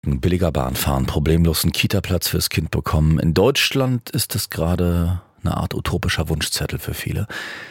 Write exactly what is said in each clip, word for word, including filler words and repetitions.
Billiger Bahnfahren, problemlos einen Kita-Platz fürs Kind bekommen. In Deutschland ist es gerade eine Art utopischer Wunschzettel für viele.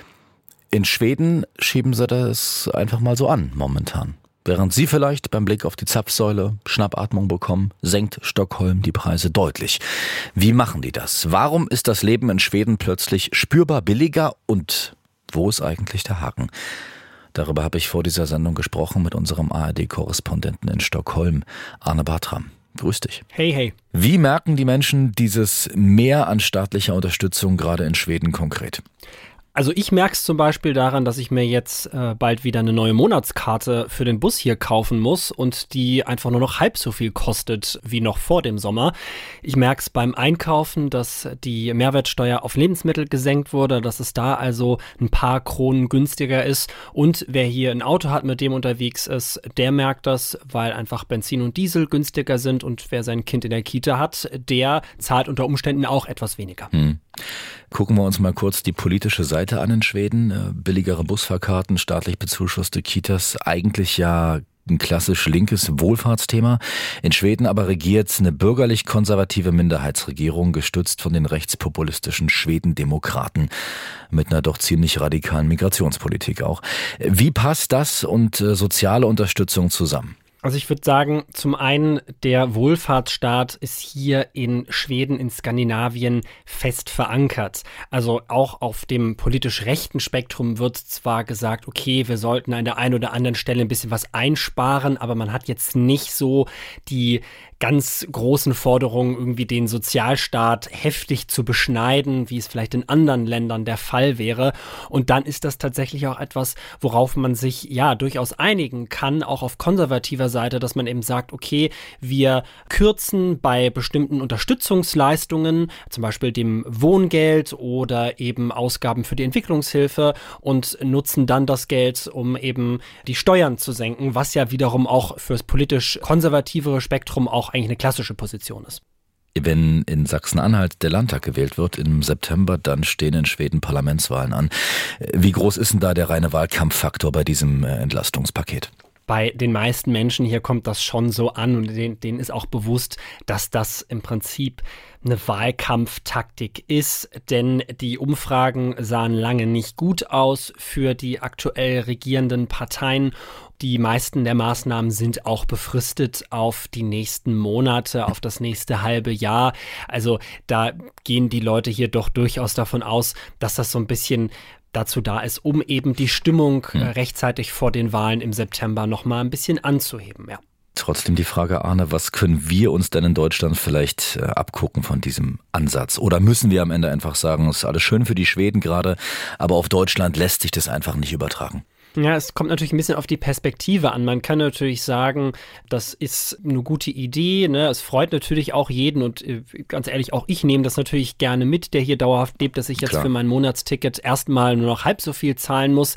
In Schweden schieben sie das einfach mal so an momentan. Während Sie vielleicht beim Blick auf die Zapfsäule Schnappatmung bekommen, senkt Stockholm die Preise deutlich. Wie machen die das? Warum ist das Leben in Schweden plötzlich spürbar billiger und wo ist eigentlich der Haken? Darüber habe ich vor dieser Sendung gesprochen mit unserem A R D-Korrespondenten in Stockholm, Arne Bartram. Grüß dich. Hey, hey. Wie merken die Menschen dieses Mehr an staatlicher Unterstützung gerade in Schweden konkret? Also ich merke es zum Beispiel daran, dass ich mir jetzt äh, bald wieder eine neue Monatskarte für den Bus hier kaufen muss und die einfach nur noch halb so viel kostet wie noch vor dem Sommer. Ich merke es beim Einkaufen, dass die Mehrwertsteuer auf Lebensmittel gesenkt wurde, dass es da also ein paar Kronen günstiger ist. Und wer hier ein Auto hat, mit dem unterwegs ist, der merkt das, weil einfach Benzin und Diesel günstiger sind. Und wer sein Kind in der Kita hat, der zahlt unter Umständen auch etwas weniger. Hm. Gucken wir uns mal kurz die politische Seite an in Schweden. Billigere Busfahrkarten, staatlich bezuschusste Kitas, eigentlich ja ein klassisch linkes Wohlfahrtsthema. In Schweden aber regiert eine bürgerlich-konservative Minderheitsregierung, gestützt von den rechtspopulistischen Schwedendemokraten mit einer doch ziemlich radikalen Migrationspolitik auch. Wie passt das und soziale Unterstützung zusammen? Also ich würde sagen, zum einen, der Wohlfahrtsstaat ist hier in Schweden, in Skandinavien fest verankert. Also auch auf dem politisch rechten Spektrum wird zwar gesagt, okay, wir sollten an der einen oder anderen Stelle ein bisschen was einsparen, aber man hat jetzt nicht so die ganz großen Forderungen, irgendwie den Sozialstaat heftig zu beschneiden, wie es vielleicht in anderen Ländern der Fall wäre. Und dann ist das tatsächlich auch etwas, worauf man sich ja durchaus einigen kann, auch auf konservativer Seite, dass man eben sagt, okay, wir kürzen bei bestimmten Unterstützungsleistungen, zum Beispiel dem Wohngeld oder eben Ausgaben für die Entwicklungshilfe und nutzen dann das Geld, um eben die Steuern zu senken, was ja wiederum auch fürs politisch konservativere Spektrum auch eigentlich eine klassische Position ist. Wenn in Sachsen-Anhalt der Landtag gewählt wird im September, dann stehen in Schweden Parlamentswahlen an. Wie groß ist denn da der reine Wahlkampffaktor bei diesem Entlastungspaket? Bei den meisten Menschen hier kommt das schon so an und denen, denen ist auch bewusst, dass das im Prinzip eine Wahlkampftaktik ist, denn die Umfragen sahen lange nicht gut aus für die aktuell regierenden Parteien. Die meisten der Maßnahmen sind auch befristet auf die nächsten Monate, auf das nächste halbe Jahr. Also da gehen die Leute hier doch durchaus davon aus, dass das so ein bisschen dazu da ist, um eben die Stimmung hm. rechtzeitig vor den Wahlen im September noch mal ein bisschen anzuheben, ja. Trotzdem die Frage, Arne, was können wir uns denn in Deutschland vielleicht äh, abgucken von diesem Ansatz? Oder müssen wir am Ende einfach sagen, es ist alles schön für die Schweden gerade, aber auf Deutschland lässt sich das einfach nicht übertragen? Ja, es kommt natürlich ein bisschen auf die Perspektive an. Man kann natürlich sagen, das ist eine gute Idee, ne? Es freut natürlich auch jeden und äh, ganz ehrlich, auch ich nehme das natürlich gerne mit, der hier dauerhaft lebt, dass ich jetzt Klar. für mein Monatsticket erstmal nur noch halb so viel zahlen muss.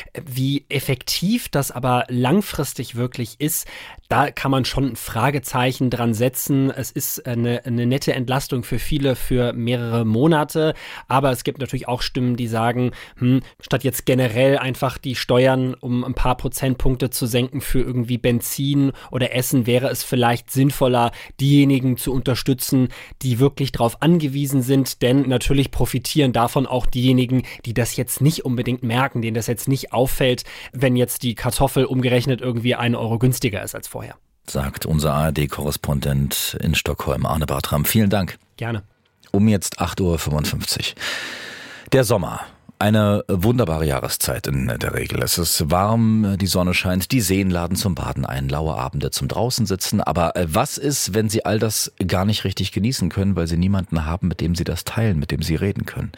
Wie effektiv das aber langfristig wirklich ist, da kann man schon ein Fragezeichen dran setzen. Es ist eine, eine nette Entlastung für viele für mehrere Monate, aber es gibt natürlich auch Stimmen, die sagen, hm, statt jetzt generell einfach die Steuern um ein paar Prozentpunkte zu senken für irgendwie Benzin oder Essen, wäre es vielleicht sinnvoller, diejenigen zu unterstützen, die wirklich darauf angewiesen sind, denn natürlich profitieren davon auch diejenigen, die das jetzt nicht unbedingt merken, denen das jetzt nicht auffällt, wenn jetzt die Kartoffel umgerechnet irgendwie einen Euro günstiger ist als vorher. Sagt unser A R D-Korrespondent in Stockholm, Arne Bartram. Vielen Dank. Gerne. Um jetzt acht Uhr fünfundfünfzig. Der Sommer. Eine wunderbare Jahreszeit in der Regel. Es ist warm, die Sonne scheint, die Seen laden zum Baden ein, laue Abende zum draußen sitzen. Aber was ist, wenn Sie all das gar nicht richtig genießen können, weil Sie niemanden haben, mit dem Sie das teilen, mit dem Sie reden können?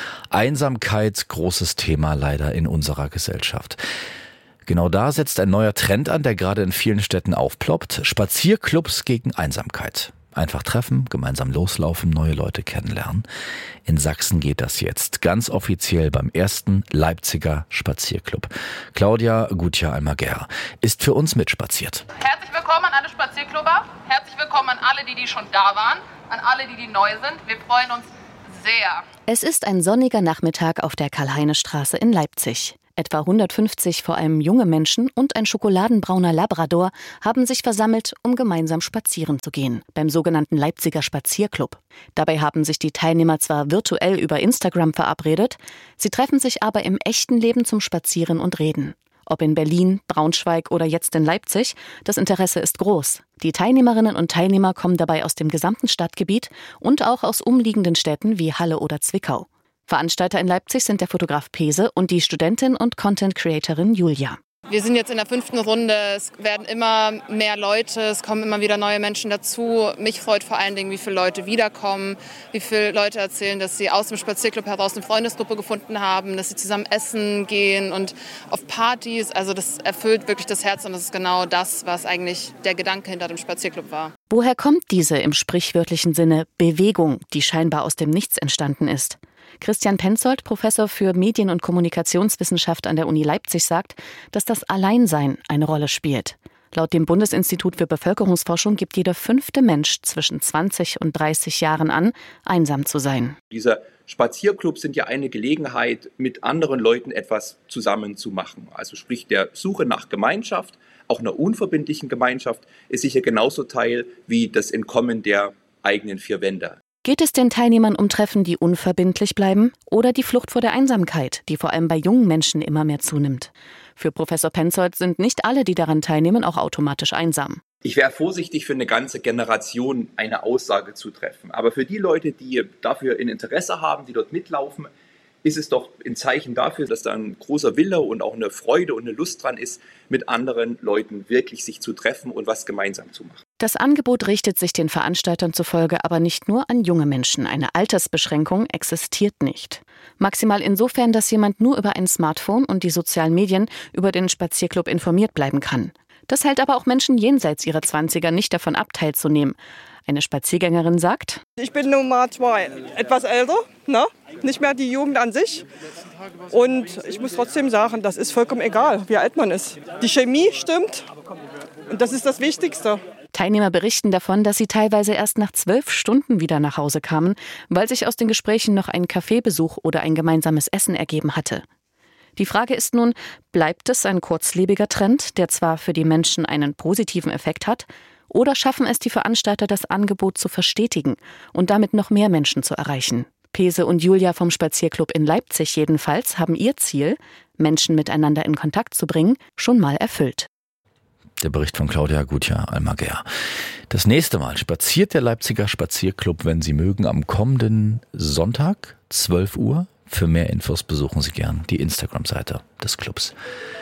Einsamkeit, großes Thema leider in unserer Gesellschaft. Genau da setzt ein neuer Trend an, der gerade in vielen Städten aufploppt. Spazierclubs gegen Einsamkeit. Einfach treffen, gemeinsam loslaufen, neue Leute kennenlernen. In Sachsen geht das jetzt ganz offiziell beim ersten Leipziger Spazierclub. Claudia Gutjahr-Almaguer ist für uns mitspaziert. Herzlich willkommen an alle Spazierclubber. Herzlich willkommen an alle, die, die schon da waren. An alle, die, die neu sind. Wir freuen uns sehr. Es ist ein sonniger Nachmittag auf der Karl-Heine-Straße in Leipzig. Etwa hundertfünfzig vor allem junge Menschen und ein schokoladenbrauner Labrador haben sich versammelt, um gemeinsam spazieren zu gehen, beim sogenannten Leipziger Spazierclub. Dabei haben sich die Teilnehmer zwar virtuell über Instagram verabredet, sie treffen sich aber im echten Leben zum Spazieren und Reden. Ob in Berlin, Braunschweig oder jetzt in Leipzig, das Interesse ist groß. Die Teilnehmerinnen und Teilnehmer kommen dabei aus dem gesamten Stadtgebiet und auch aus umliegenden Städten wie Halle oder Zwickau. Veranstalter in Leipzig sind der Fotograf Pese und die Studentin und Content-Creatorin Julia. Wir sind jetzt in der fünften Runde, es werden immer mehr Leute, es kommen immer wieder neue Menschen dazu. Mich freut vor allen Dingen, wie viele Leute wiederkommen, wie viele Leute erzählen, dass sie aus dem Spazierclub heraus eine Freundesgruppe gefunden haben, dass sie zusammen essen gehen und auf Partys. Also das erfüllt wirklich das Herz und das ist genau das, was eigentlich der Gedanke hinter dem Spazierclub war. Woher kommt diese im sprichwörtlichen Sinne Bewegung, die scheinbar aus dem Nichts entstanden ist? Christian Penzold, Professor für Medien- und Kommunikationswissenschaft an der Uni Leipzig, sagt, dass das Alleinsein eine Rolle spielt. Laut dem Bundesinstitut für Bevölkerungsforschung gibt jeder fünfte Mensch zwischen zwanzig und dreißig Jahren an, einsam zu sein. Diese Spazierclubs sind ja eine Gelegenheit, mit anderen Leuten etwas zusammen zu machen. Also sprich der Suche nach Gemeinschaft, auch einer unverbindlichen Gemeinschaft, ist sicher genauso Teil wie das Entkommen der eigenen vier Wände. Geht es den Teilnehmern um Treffen, die unverbindlich bleiben, oder die Flucht vor der Einsamkeit, die vor allem bei jungen Menschen immer mehr zunimmt? Für Professor Penzold sind nicht alle, die daran teilnehmen, auch automatisch einsam. Ich wäre vorsichtig, für eine ganze Generation eine Aussage zu treffen. Aber für die Leute, die dafür ein Interesse haben, die dort mitlaufen, ist es doch ein Zeichen dafür, dass da ein großer Wille und auch eine Freude und eine Lust dran ist, mit anderen Leuten wirklich sich zu treffen und was gemeinsam zu machen. Das Angebot richtet sich den Veranstaltern zufolge aber nicht nur an junge Menschen. Eine Altersbeschränkung existiert nicht. Maximal insofern, dass jemand nur über ein Smartphone und die sozialen Medien über den Spazierclub informiert bleiben kann. Das hält aber auch Menschen jenseits ihrer Zwanziger nicht davon ab, teilzunehmen. Eine Spaziergängerin sagt: Ich bin Nummer zwei, etwas älter, ne? Nicht mehr die Jugend an sich. Und ich muss trotzdem sagen, das ist vollkommen egal, wie alt man ist. Die Chemie stimmt und das ist das Wichtigste. Teilnehmer berichten davon, dass sie teilweise erst nach zwölf Stunden wieder nach Hause kamen, weil sich aus den Gesprächen noch ein Kaffeebesuch oder ein gemeinsames Essen ergeben hatte. Die Frage ist nun, bleibt es ein kurzlebiger Trend, der zwar für die Menschen einen positiven Effekt hat, oder schaffen es die Veranstalter, das Angebot zu verstetigen und damit noch mehr Menschen zu erreichen? Pese und Julia vom Spazierclub in Leipzig jedenfalls haben ihr Ziel, Menschen miteinander in Kontakt zu bringen, schon mal erfüllt. Der Bericht von Claudia Gutjahr-Almaguer. Das nächste Mal spaziert der Leipziger Spazierclub, wenn Sie mögen, am kommenden Sonntag, zwölf Uhr. Für mehr Infos besuchen Sie gern die Instagram-Seite des Clubs.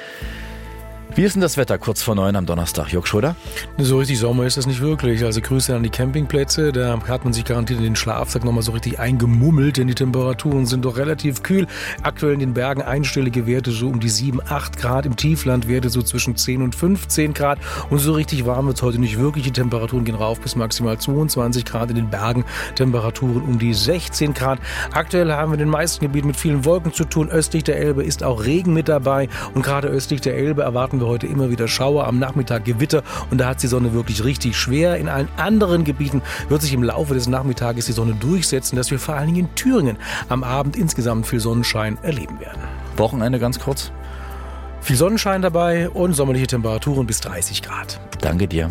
Wie ist denn das Wetter kurz vor neun am Donnerstag, Jörg Schröder? So richtig Sommer ist das nicht wirklich. Also Grüße an die Campingplätze. Da hat man sich garantiert in den Schlafsack nochmal so richtig eingemummelt, denn die Temperaturen sind doch relativ kühl. Aktuell in den Bergen einstellige Werte so um die sieben, acht Grad. Im Tiefland Werte so zwischen zehn und fünfzehn Grad. Und so richtig warm wird es heute nicht wirklich. Die Temperaturen gehen rauf bis maximal zweiundzwanzig Grad. In den Bergen Temperaturen um die sechzehn Grad. Aktuell haben wir in den meisten Gebieten mit vielen Wolken zu tun. Östlich der Elbe ist auch Regen mit dabei. Und gerade östlich der Elbe erwarten wir heute immer wieder Schauer, am Nachmittag Gewitter und da hat die Sonne wirklich richtig schwer. In allen anderen Gebieten wird sich im Laufe des Nachmittages die Sonne durchsetzen, dass wir vor allen Dingen in Thüringen am Abend insgesamt viel Sonnenschein erleben werden. Wochenende ganz kurz. Viel Sonnenschein dabei und sommerliche Temperaturen bis dreißig Grad. Danke dir.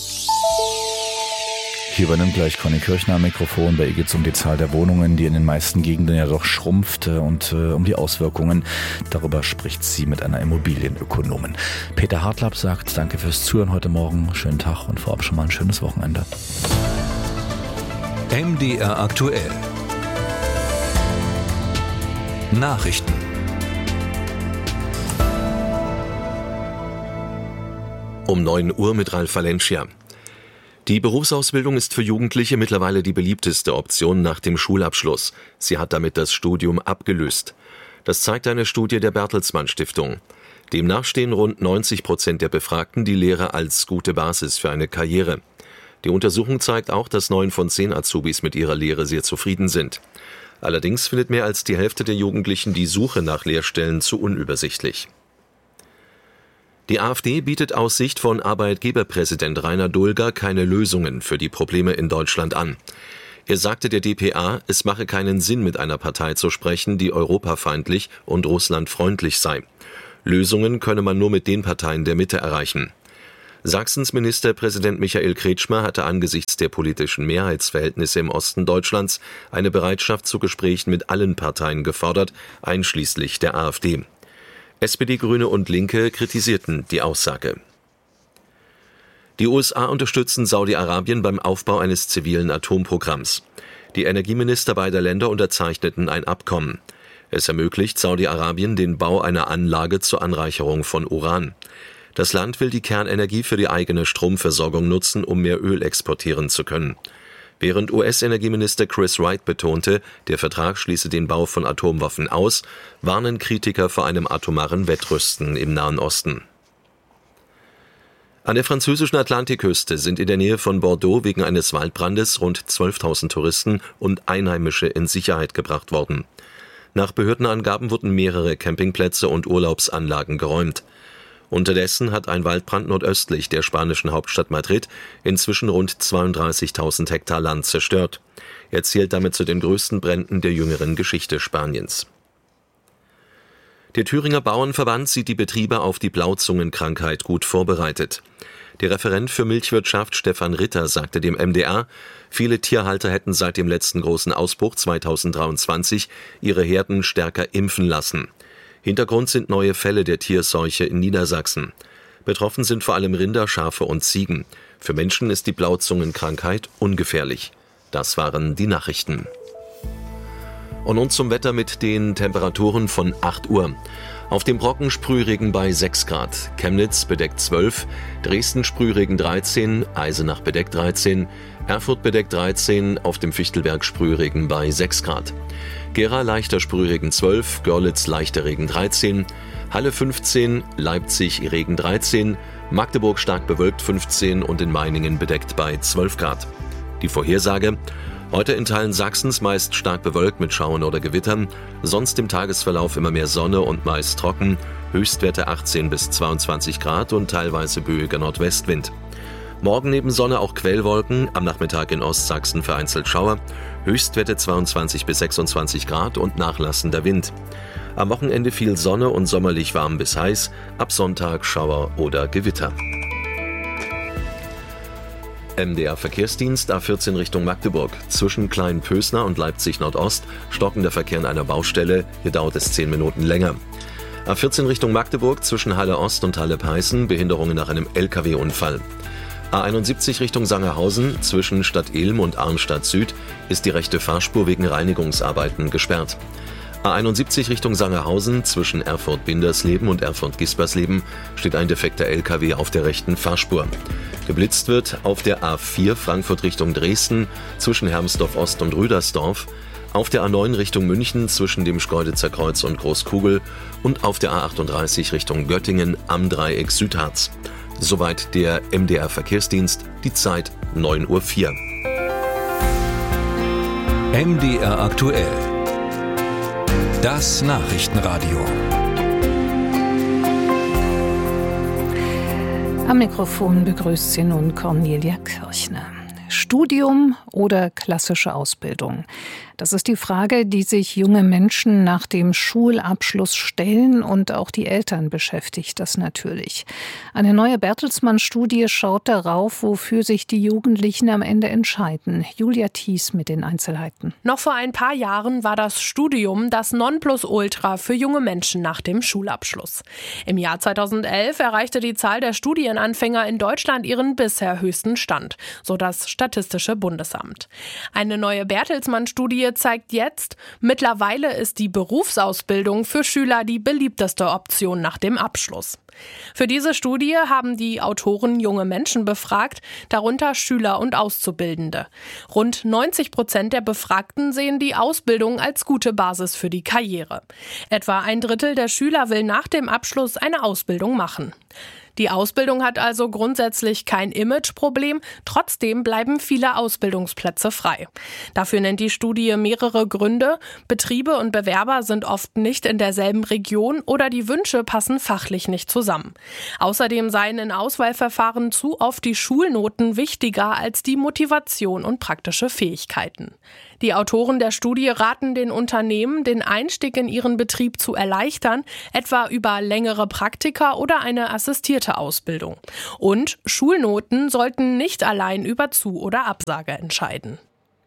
Hier übernimmt gleich Conny Kirchner am Mikrofon. Bei ihr geht es um die Zahl der Wohnungen, die in den meisten Gegenden ja doch schrumpft und äh, um die Auswirkungen. Darüber spricht sie mit einer Immobilienökonomin. Peter Hartlapp sagt danke fürs Zuhören heute Morgen. Schönen Tag und vorab schon mal ein schönes Wochenende. M D R aktuell. Nachrichten. Um neun Uhr mit Ralf Valencia. Die Berufsausbildung ist für Jugendliche mittlerweile die beliebteste Option nach dem Schulabschluss. Sie hat damit das Studium abgelöst. Das zeigt eine Studie der Bertelsmann Stiftung. Demnach stehen rund neunzig Prozent der Befragten die Lehre als gute Basis für eine Karriere. Die Untersuchung zeigt auch, dass neun von zehn Azubis mit ihrer Lehre sehr zufrieden sind. Allerdings findet mehr als die Hälfte der Jugendlichen die Suche nach Lehrstellen zu unübersichtlich. Die AfD bietet aus Sicht von Arbeitgeberpräsident Rainer Dulger keine Lösungen für die Probleme in Deutschland an. Er sagte der D P A, es mache keinen Sinn, mit einer Partei zu sprechen, die europafeindlich und russlandfreundlich sei. Lösungen könne man nur mit den Parteien der Mitte erreichen. Sachsens Ministerpräsident Michael Kretschmer hatte angesichts der politischen Mehrheitsverhältnisse im Osten Deutschlands eine Bereitschaft zu Gesprächen mit allen Parteien gefordert, einschließlich der AfD. S P D, Grüne und Linke kritisierten die Aussage. Die U S A unterstützen Saudi-Arabien beim Aufbau eines zivilen Atomprogramms. Die Energieminister beider Länder unterzeichneten ein Abkommen. Es ermöglicht Saudi-Arabien den Bau einer Anlage zur Anreicherung von Uran. Das Land will die Kernenergie für die eigene Stromversorgung nutzen, um mehr Öl exportieren zu können. Während U S-Energieminister Chris Wright betonte, der Vertrag schließe den Bau von Atomwaffen aus, warnen Kritiker vor einem atomaren Wettrüsten im Nahen Osten. An der französischen Atlantikküste sind in der Nähe von Bordeaux wegen eines Waldbrandes rund zwölftausend Touristen und Einheimische in Sicherheit gebracht worden. Nach Behördenangaben wurden mehrere Campingplätze und Urlaubsanlagen geräumt. Unterdessen hat ein Waldbrand nordöstlich der spanischen Hauptstadt Madrid inzwischen rund zweiunddreißigtausend Hektar Land zerstört. Er zählt damit zu den größten Bränden der jüngeren Geschichte Spaniens. Der Thüringer Bauernverband sieht die Betriebe auf die Blauzungenkrankheit gut vorbereitet. Der Referent für Milchwirtschaft Stefan Ritter sagte dem M D R, viele Tierhalter hätten seit dem letzten großen Ausbruch zweitausenddreiundzwanzig ihre Herden stärker impfen lassen. Hintergrund sind neue Fälle der Tierseuche in Niedersachsen. Betroffen sind vor allem Rinder, Schafe und Ziegen. Für Menschen ist die Blauzungenkrankheit ungefährlich. Das waren die Nachrichten. Und nun zum Wetter mit den Temperaturen von acht Uhr. Auf dem Brocken Sprühregen bei sechs Grad, Chemnitz bedeckt zwölf, Dresden Sprühregen dreizehn, Eisenach bedeckt dreizehn, Erfurt bedeckt dreizehn, auf dem Fichtelberg Sprühregen bei sechs Grad. Gera leichter Sprühregen zwölf, Görlitz leichter Regen dreizehn, Halle fünfzehn, Leipzig Regen dreizehn, Magdeburg stark bewölkt fünfzehn und in Meiningen bedeckt bei zwölf Grad. Die Vorhersage: Heute in Teilen Sachsens meist stark bewölkt mit Schauern oder Gewittern, sonst im Tagesverlauf immer mehr Sonne und meist trocken, Höchstwerte achtzehn bis zweiundzwanzig Grad und teilweise böiger Nordwestwind. Morgen neben Sonne auch Quellwolken, am Nachmittag in Ostsachsen vereinzelt Schauer, Höchstwerte zweiundzwanzig bis sechsundzwanzig Grad und nachlassender Wind. Am Wochenende viel Sonne und sommerlich warm bis heiß, ab Sonntag Schauer oder Gewitter. M D R-Verkehrsdienst A vierzehn Richtung Magdeburg. Zwischen Klein-Pösner und Leipzig Nordost stockender Verkehr an einer Baustelle. Hier dauert es zehn Minuten länger. A vierzehn Richtung Magdeburg zwischen Halle Ost und Halle Peißen. Behinderungen nach einem L K W-Unfall. A einundsiebzig Richtung Sangerhausen zwischen Stadt Ilm und Arnstadt Süd ist die rechte Fahrspur wegen Reinigungsarbeiten gesperrt. A einundsiebzig Richtung Sangerhausen zwischen Erfurt-Bindersleben und Erfurt-Gispersleben steht ein defekter L K W auf der rechten Fahrspur. Geblitzt wird auf der A vier Frankfurt Richtung Dresden zwischen Hermsdorf Ost und Rüdersdorf, auf der A neun Richtung München zwischen dem Schkeuditzer Kreuz und Großkugel und auf der A achtunddreißig Richtung Göttingen am Dreieck Südharz. Soweit der M D R-Verkehrsdienst, die Zeit neun Uhr vier. M D R aktuell. Das Nachrichtenradio. Am Mikrofon begrüßt Sie nun Cornelia Kirchner. Studium oder klassische Ausbildung? Das ist die Frage, die sich junge Menschen nach dem Schulabschluss stellen, und auch die Eltern beschäftigt das natürlich. Eine neue Bertelsmann-Studie schaut darauf, wofür sich die Jugendlichen am Ende entscheiden. Julia Thies mit den Einzelheiten. Noch vor ein paar Jahren war das Studium das Nonplusultra für junge Menschen nach dem Schulabschluss. Im Jahr zweitausendelf erreichte die Zahl der Studienanfänger in Deutschland ihren bisher höchsten Stand, so das Statistische Bundesamt. Eine neue Bertelsmann-Studie zeigt jetzt, mittlerweile ist die Berufsausbildung für Schüler die beliebteste Option nach dem Abschluss. Für diese Studie haben die Autoren junge Menschen befragt, darunter Schüler und Auszubildende. Rund neunzig Prozent der Befragten sehen die Ausbildung als gute Basis für die Karriere. Etwa ein Drittel der Schüler will nach dem Abschluss eine Ausbildung machen. Die Ausbildung hat also grundsätzlich kein Imageproblem, trotzdem bleiben viele Ausbildungsplätze frei. Dafür nennt die Studie mehrere Gründe. Betriebe und Bewerber sind oft nicht in derselben Region oder die Wünsche passen fachlich nicht zusammen. Außerdem seien in Auswahlverfahren zu oft die Schulnoten wichtiger als die Motivation und praktische Fähigkeiten. Die Autoren der Studie raten den Unternehmen, den Einstieg in ihren Betrieb zu erleichtern, etwa über längere Praktika oder eine assistierte Ausbildung. Und Schulnoten sollten nicht allein über Zu- oder Absage entscheiden.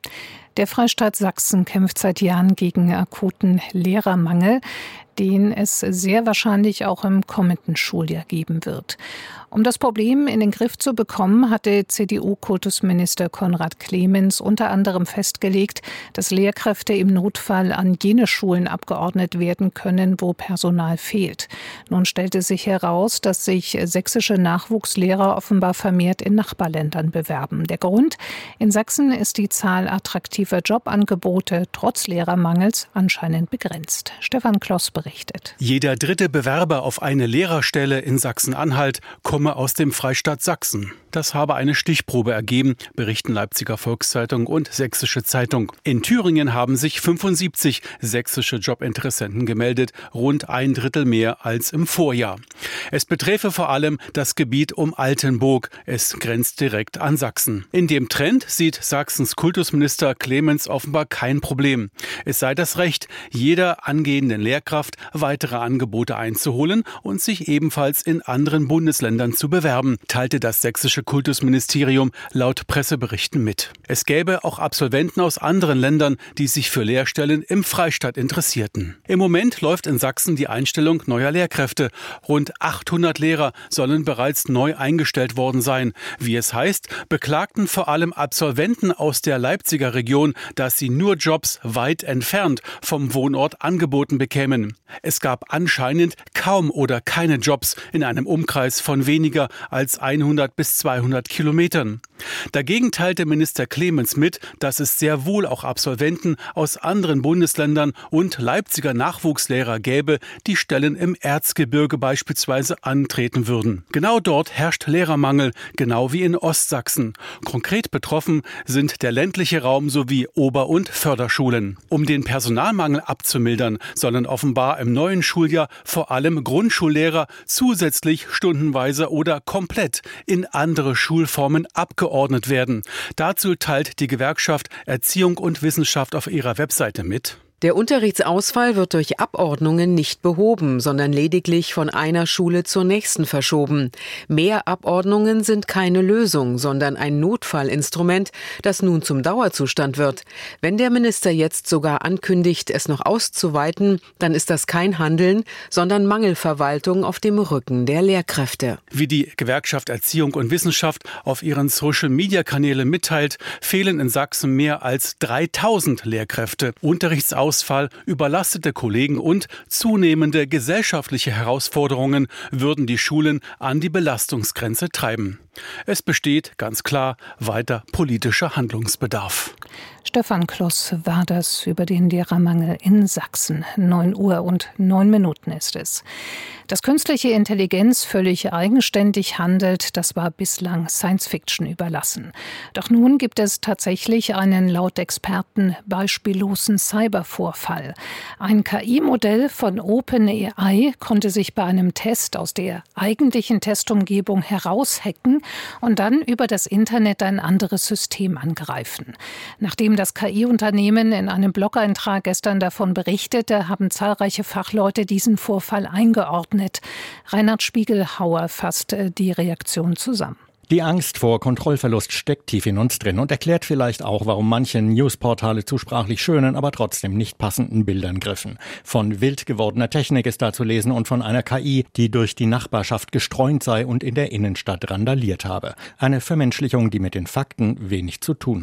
Der Freistaat Sachsen kämpft seit Jahren gegen akuten Lehrermangel, den es sehr wahrscheinlich auch im kommenden Schuljahr geben wird. Um das Problem in den Griff zu bekommen, hatte C D U-Kultusminister Konrad Clemens unter anderem festgelegt, dass Lehrkräfte im Notfall an jene Schulen abgeordnet werden können, wo Personal fehlt. Nun stellte sich heraus, dass sich sächsische Nachwuchslehrer offenbar vermehrt in Nachbarländern bewerben. Der Grund? In Sachsen ist die Zahl attraktiver Jobangebote trotz Lehrermangels anscheinend begrenzt. Stefan Kloss berichtet. Jeder dritte Bewerber auf eine Lehrerstelle in Sachsen-Anhalt komme aus dem Freistaat Sachsen. Das habe eine Stichprobe ergeben, berichten Leipziger Volkszeitung und Sächsische Zeitung. In Thüringen haben sich fünfundsiebzig sächsische Jobinteressenten gemeldet, rund ein Drittel mehr als im Vorjahr. Es beträfe vor allem das Gebiet um Altenburg. Es grenzt direkt an Sachsen. In dem Trend sieht Sachsens Kultusminister Clemens offenbar kein Problem. Es sei das Recht jeder angehenden Lehrkraft, weitere Angebote einzuholen und sich ebenfalls in anderen Bundesländern zu bewerben, teilte das sächsische Kultusministerium laut Presseberichten mit. Es gäbe auch Absolventen aus anderen Ländern, die sich für Lehrstellen im Freistaat interessierten. Im Moment läuft in Sachsen die Einstellung neuer Lehrkräfte. Rund achthundert Lehrer sollen bereits neu eingestellt worden sein. Wie es heißt, beklagten vor allem Absolventen aus der Leipziger Region, dass sie nur Jobs weit entfernt vom Wohnort angeboten bekämen. Es gab anscheinend kaum oder keine Jobs in einem Umkreis von weniger als hundert bis zweihundert Kilometern. Dagegen teilte Minister Clemens mit, dass es sehr wohl auch Absolventen aus anderen Bundesländern und Leipziger Nachwuchslehrer gäbe, die Stellen im Erzgebirge beispielsweise antreten würden. Genau dort herrscht Lehrermangel, genau wie in Ostsachsen. Konkret betroffen sind der ländliche Raum sowie Ober- und Förderschulen. Um den Personalmangel abzumildern, sollen offenbar im neuen Schuljahr vor allem Grundschullehrer zusätzlich stundenweise oder komplett in andere Schulformen abgeordnet werden. Dazu teilt die Gewerkschaft Erziehung und Wissenschaft auf ihrer Webseite mit: Der Unterrichtsausfall wird durch Abordnungen nicht behoben, sondern lediglich von einer Schule zur nächsten verschoben. Mehr Abordnungen sind keine Lösung, sondern ein Notfallinstrument, das nun zum Dauerzustand wird. Wenn der Minister jetzt sogar ankündigt, es noch auszuweiten, dann ist das kein Handeln, sondern Mangelverwaltung auf dem Rücken der Lehrkräfte. Wie die Gewerkschaft Erziehung und Wissenschaft auf ihren Social-Media-Kanälen mitteilt, fehlen in Sachsen mehr als dreitausend Lehrkräfte. Unterrichtsausfall Ausfall, überlastete Kollegen und zunehmende gesellschaftliche Herausforderungen würden die Schulen an die Belastungsgrenze treiben. Es besteht ganz klar weiter politischer Handlungsbedarf. Stefan Kloss war das über den Lehrermangel in Sachsen. neun Uhr und neun Minuten ist es. Dass künstliche Intelligenz völlig eigenständig handelt, das war bislang Science-Fiction überlassen. Doch nun gibt es tatsächlich einen laut Experten beispiellosen Cybervorfall. Ein K I-Modell von OpenAI konnte sich bei einem Test aus der eigentlichen Testumgebung heraushacken und dann über das Internet ein anderes System angreifen. Nachdem das K I-Unternehmen in einem Blog-Eintrag gestern davon berichtete, haben zahlreiche Fachleute diesen Vorfall eingeordnet. Reinhard Spiegelhauer fasst die Reaktion zusammen. Die Angst vor Kontrollverlust steckt tief in uns drin und erklärt vielleicht auch, warum manche Newsportale zu sprachlich schönen, aber trotzdem nicht passenden Bildern griffen. Von wild gewordener Technik ist da zu lesen und von einer K I, die durch die Nachbarschaft gestreunt sei und in der Innenstadt randaliert habe. Eine Vermenschlichung, die mit den Fakten wenig zu tun hat.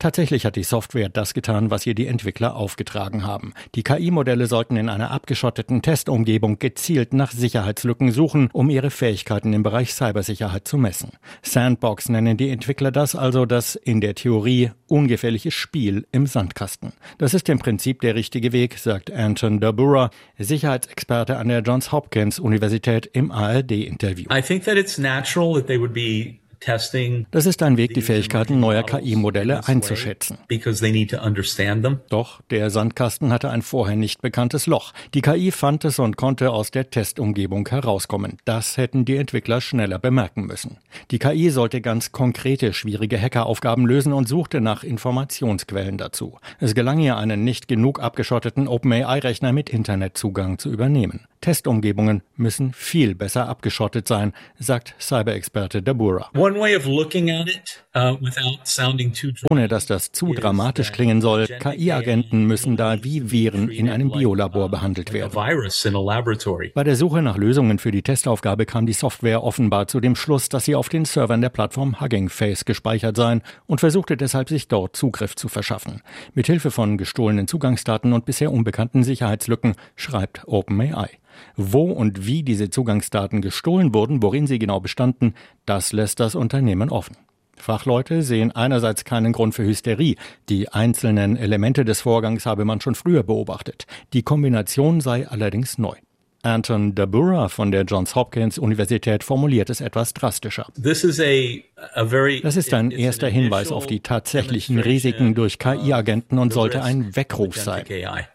Tatsächlich hat die Software das getan, was ihr die Entwickler aufgetragen haben. Die K I-Modelle sollten in einer abgeschotteten Testumgebung gezielt nach Sicherheitslücken suchen, um ihre Fähigkeiten im Bereich Cybersicherheit zu messen. Sandbox nennen die Entwickler das, also das in der Theorie ungefährliche Spiel im Sandkasten. Das ist im Prinzip der richtige Weg, sagt Anton Dabura, Sicherheitsexperte an der Johns Hopkins Universität im A R D-Interview. I think that it's natural that they would be Das ist ein Weg, die Fähigkeiten neuer K I-Modelle einzuschätzen. Doch der Sandkasten hatte ein vorher nicht bekanntes Loch. Die K I fand es und konnte aus der Testumgebung herauskommen. Das hätten die Entwickler schneller bemerken müssen. Die K I sollte ganz konkrete, schwierige Hackeraufgaben lösen und suchte nach Informationsquellen dazu. Es gelang ihr, einen nicht genug abgeschotteten OpenAI-Rechner mit Internetzugang zu übernehmen. Testumgebungen müssen viel besser abgeschottet sein, sagt Cyberexperte Dabura. Ohne dass das zu dramatisch klingen soll, K I-Agenten müssen da wie Viren in einem Biolabor behandelt werden. Bei der Suche nach Lösungen für die Testaufgabe kam die Software offenbar zu dem Schluss, dass sie auf den Servern der Plattform Hugging Face gespeichert seien und versuchte deshalb, sich dort Zugriff zu verschaffen. Mithilfe von gestohlenen Zugangsdaten und bisher unbekannten Sicherheitslücken, schreibt OpenAI. Wo und wie diese Zugangsdaten gestohlen wurden, worin sie genau bestanden, das lässt das Unternehmen offen. Fachleute sehen einerseits keinen Grund für Hysterie. Die einzelnen Elemente des Vorgangs habe man schon früher beobachtet. Die Kombination sei allerdings neu. Anton Dabura von der Johns Hopkins Universität formuliert es etwas drastischer. Das ist ein erster Hinweis auf die tatsächlichen Risiken durch K I-Agenten und sollte ein Weckruf sein.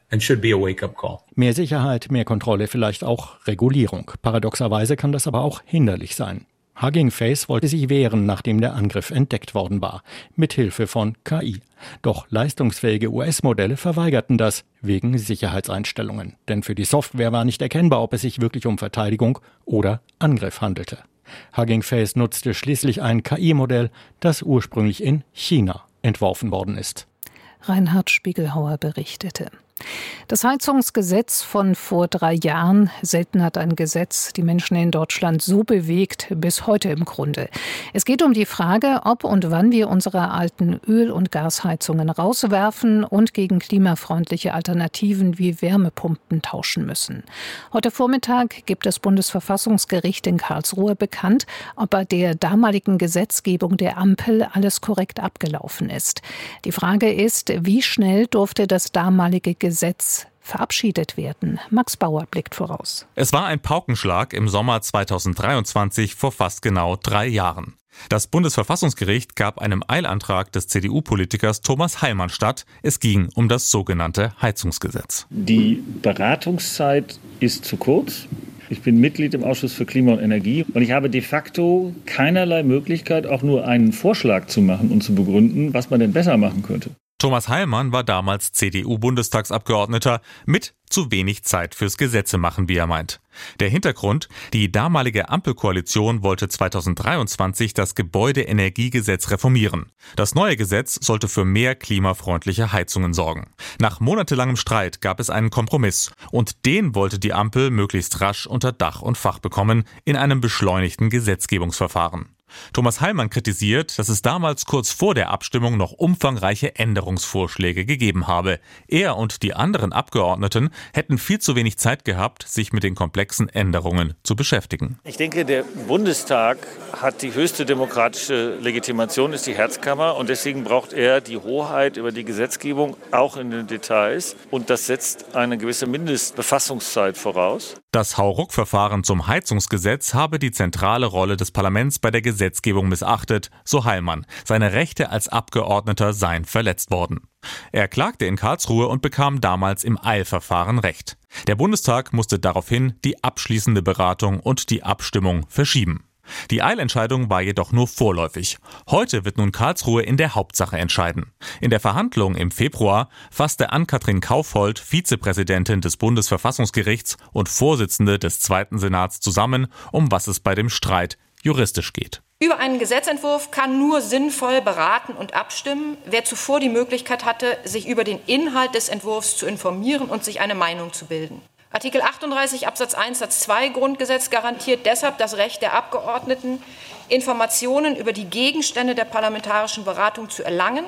Mehr Sicherheit, mehr Kontrolle, vielleicht auch Regulierung. Paradoxerweise kann das aber auch hinderlich sein. Hugging Face wollte sich wehren, nachdem der Angriff entdeckt worden war, mithilfe von K I. Doch leistungsfähige U S-Modelle verweigerten das wegen Sicherheitseinstellungen. Denn für die Software war nicht erkennbar, ob es sich wirklich um Verteidigung oder Angriff handelte. Hugging Face nutzte schließlich ein K I-Modell, das ursprünglich in China entworfen worden ist. Reinhard Spiegelhauer berichtete. Das Heizungsgesetz von vor drei Jahren, selten hat ein Gesetz die Menschen in Deutschland so bewegt, bis heute im Grunde. Es geht um die Frage, ob und wann wir unsere alten Öl- und Gasheizungen rauswerfen und gegen klimafreundliche Alternativen wie Wärmepumpen tauschen müssen. Heute Vormittag gibt das Bundesverfassungsgericht in Karlsruhe bekannt, ob bei der damaligen Gesetzgebung der Ampel alles korrekt abgelaufen ist. Die Frage ist, wie schnell durfte das damalige Gesetz Gesetz verabschiedet werden. Max Bauer blickt voraus. Es war ein Paukenschlag im Sommer zweitausenddreiundzwanzig vor fast genau drei Jahren. Das Bundesverfassungsgericht gab einem Eilantrag des C D U-Politikers Thomas Heilmann statt. Es ging um das sogenannte Heizungsgesetz. Die Beratungszeit ist zu kurz. Ich bin Mitglied im Ausschuss für Klima und Energie und ich habe de facto keinerlei Möglichkeit, auch nur einen Vorschlag zu machen und zu begründen, was man denn besser machen könnte. Thomas Heilmann war damals C D U-Bundestagsabgeordneter mit zu wenig Zeit fürs Gesetzemachen, wie er meint. Der Hintergrund: Die damalige Ampelkoalition wollte zweitausenddreiundzwanzig das Gebäudeenergiegesetz reformieren. Das neue Gesetz sollte für mehr klimafreundliche Heizungen sorgen. Nach monatelangem Streit gab es einen Kompromiss und den wollte die Ampel möglichst rasch unter Dach und Fach bekommen in einem beschleunigten Gesetzgebungsverfahren. Thomas Heilmann kritisiert, dass es damals kurz vor der Abstimmung noch umfangreiche Änderungsvorschläge gegeben habe. Er und die anderen Abgeordneten hätten viel zu wenig Zeit gehabt, sich mit den komplexen Änderungen zu beschäftigen. Ich denke, der Bundestag hat die höchste demokratische Legitimation, ist die Herzkammer, und deswegen braucht er die Hoheit über die Gesetzgebung, auch in den Details. Und das setzt eine gewisse Mindestbefassungszeit voraus. Das Hauruck-Verfahren zum Heizungsgesetz habe die zentrale Rolle des Parlaments bei der Gesetzgebung missachtet, so Heilmann. Seine Rechte als Abgeordneter seien verletzt worden. Er klagte in Karlsruhe und bekam damals im Eilverfahren Recht. Der Bundestag musste daraufhin die abschließende Beratung und die Abstimmung verschieben. Die Eilentscheidung war jedoch nur vorläufig. Heute wird nun Karlsruhe in der Hauptsache entscheiden. In der Verhandlung im Februar fasste Ann-Kathrin Kaufhold, Vizepräsidentin des Bundesverfassungsgerichts und Vorsitzende des Zweiten Senats, zusammen, um was es bei dem Streit juristisch geht. Über einen Gesetzentwurf kann nur sinnvoll beraten und abstimmen, wer zuvor die Möglichkeit hatte, sich über den Inhalt des Entwurfs zu informieren und sich eine Meinung zu bilden. Artikel achtunddreißig Absatz eins Satz zwei Grundgesetz garantiert deshalb das Recht der Abgeordneten, Informationen über die Gegenstände der parlamentarischen Beratung zu erlangen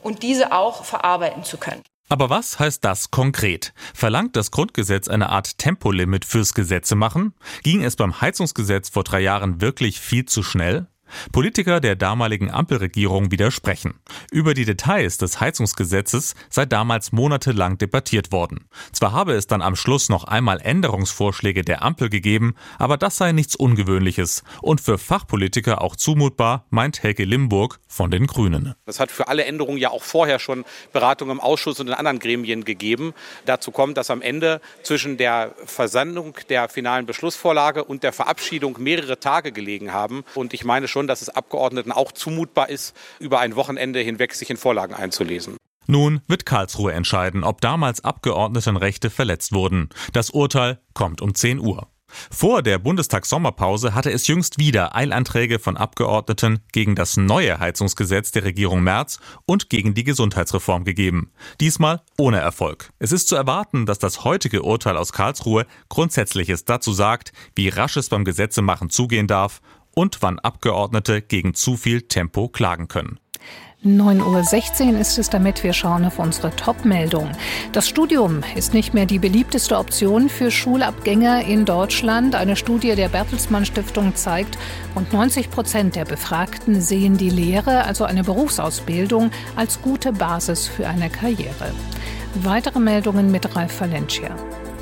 und diese auch verarbeiten zu können. Aber was heißt das konkret? Verlangt das Grundgesetz eine Art Tempolimit fürs Gesetzemachen? Ging es beim Heizungsgesetz vor drei Jahren wirklich viel zu schnell? Politiker der damaligen Ampelregierung widersprechen. Über die Details des Heizungsgesetzes sei damals monatelang debattiert worden. Zwar habe es dann am Schluss noch einmal Änderungsvorschläge der Ampel gegeben, aber das sei nichts Ungewöhnliches und für Fachpolitiker auch zumutbar, meint Helge Limburg von den Grünen. Es hat für alle Änderungen ja auch vorher schon Beratungen im Ausschuss und in anderen Gremien gegeben. Dazu kommt, dass am Ende zwischen der Versendung der finalen Beschlussvorlage und der Verabschiedung mehrere Tage gelegen haben. Und ich meine schon, dass es Abgeordneten auch zumutbar ist, über ein Wochenende hinweg sich in Vorlagen einzulesen. Nun wird Karlsruhe entscheiden, ob damals Abgeordnetenrechte verletzt wurden. Das Urteil kommt um zehn Uhr. Vor der Bundestagssommerpause hatte es jüngst wieder Eilanträge von Abgeordneten gegen das neue Heizungsgesetz der Regierung Merz und gegen die Gesundheitsreform gegeben. Diesmal ohne Erfolg. Es ist zu erwarten, dass das heutige Urteil aus Karlsruhe Grundsätzliches dazu sagt, wie rasch es beim Gesetzemachen zugehen darf und wann Abgeordnete gegen zu viel Tempo klagen können. neun Uhr sechzehn ist es damit, wir schauen auf unsere Top-Meldung. Das Studium ist nicht mehr die beliebteste Option für Schulabgänger in Deutschland. Eine Studie der Bertelsmann Stiftung zeigt, rund neunzig Prozent der Befragten sehen die Lehre, also eine Berufsausbildung, als gute Basis für eine Karriere. Weitere Meldungen mit Ralf Valencia.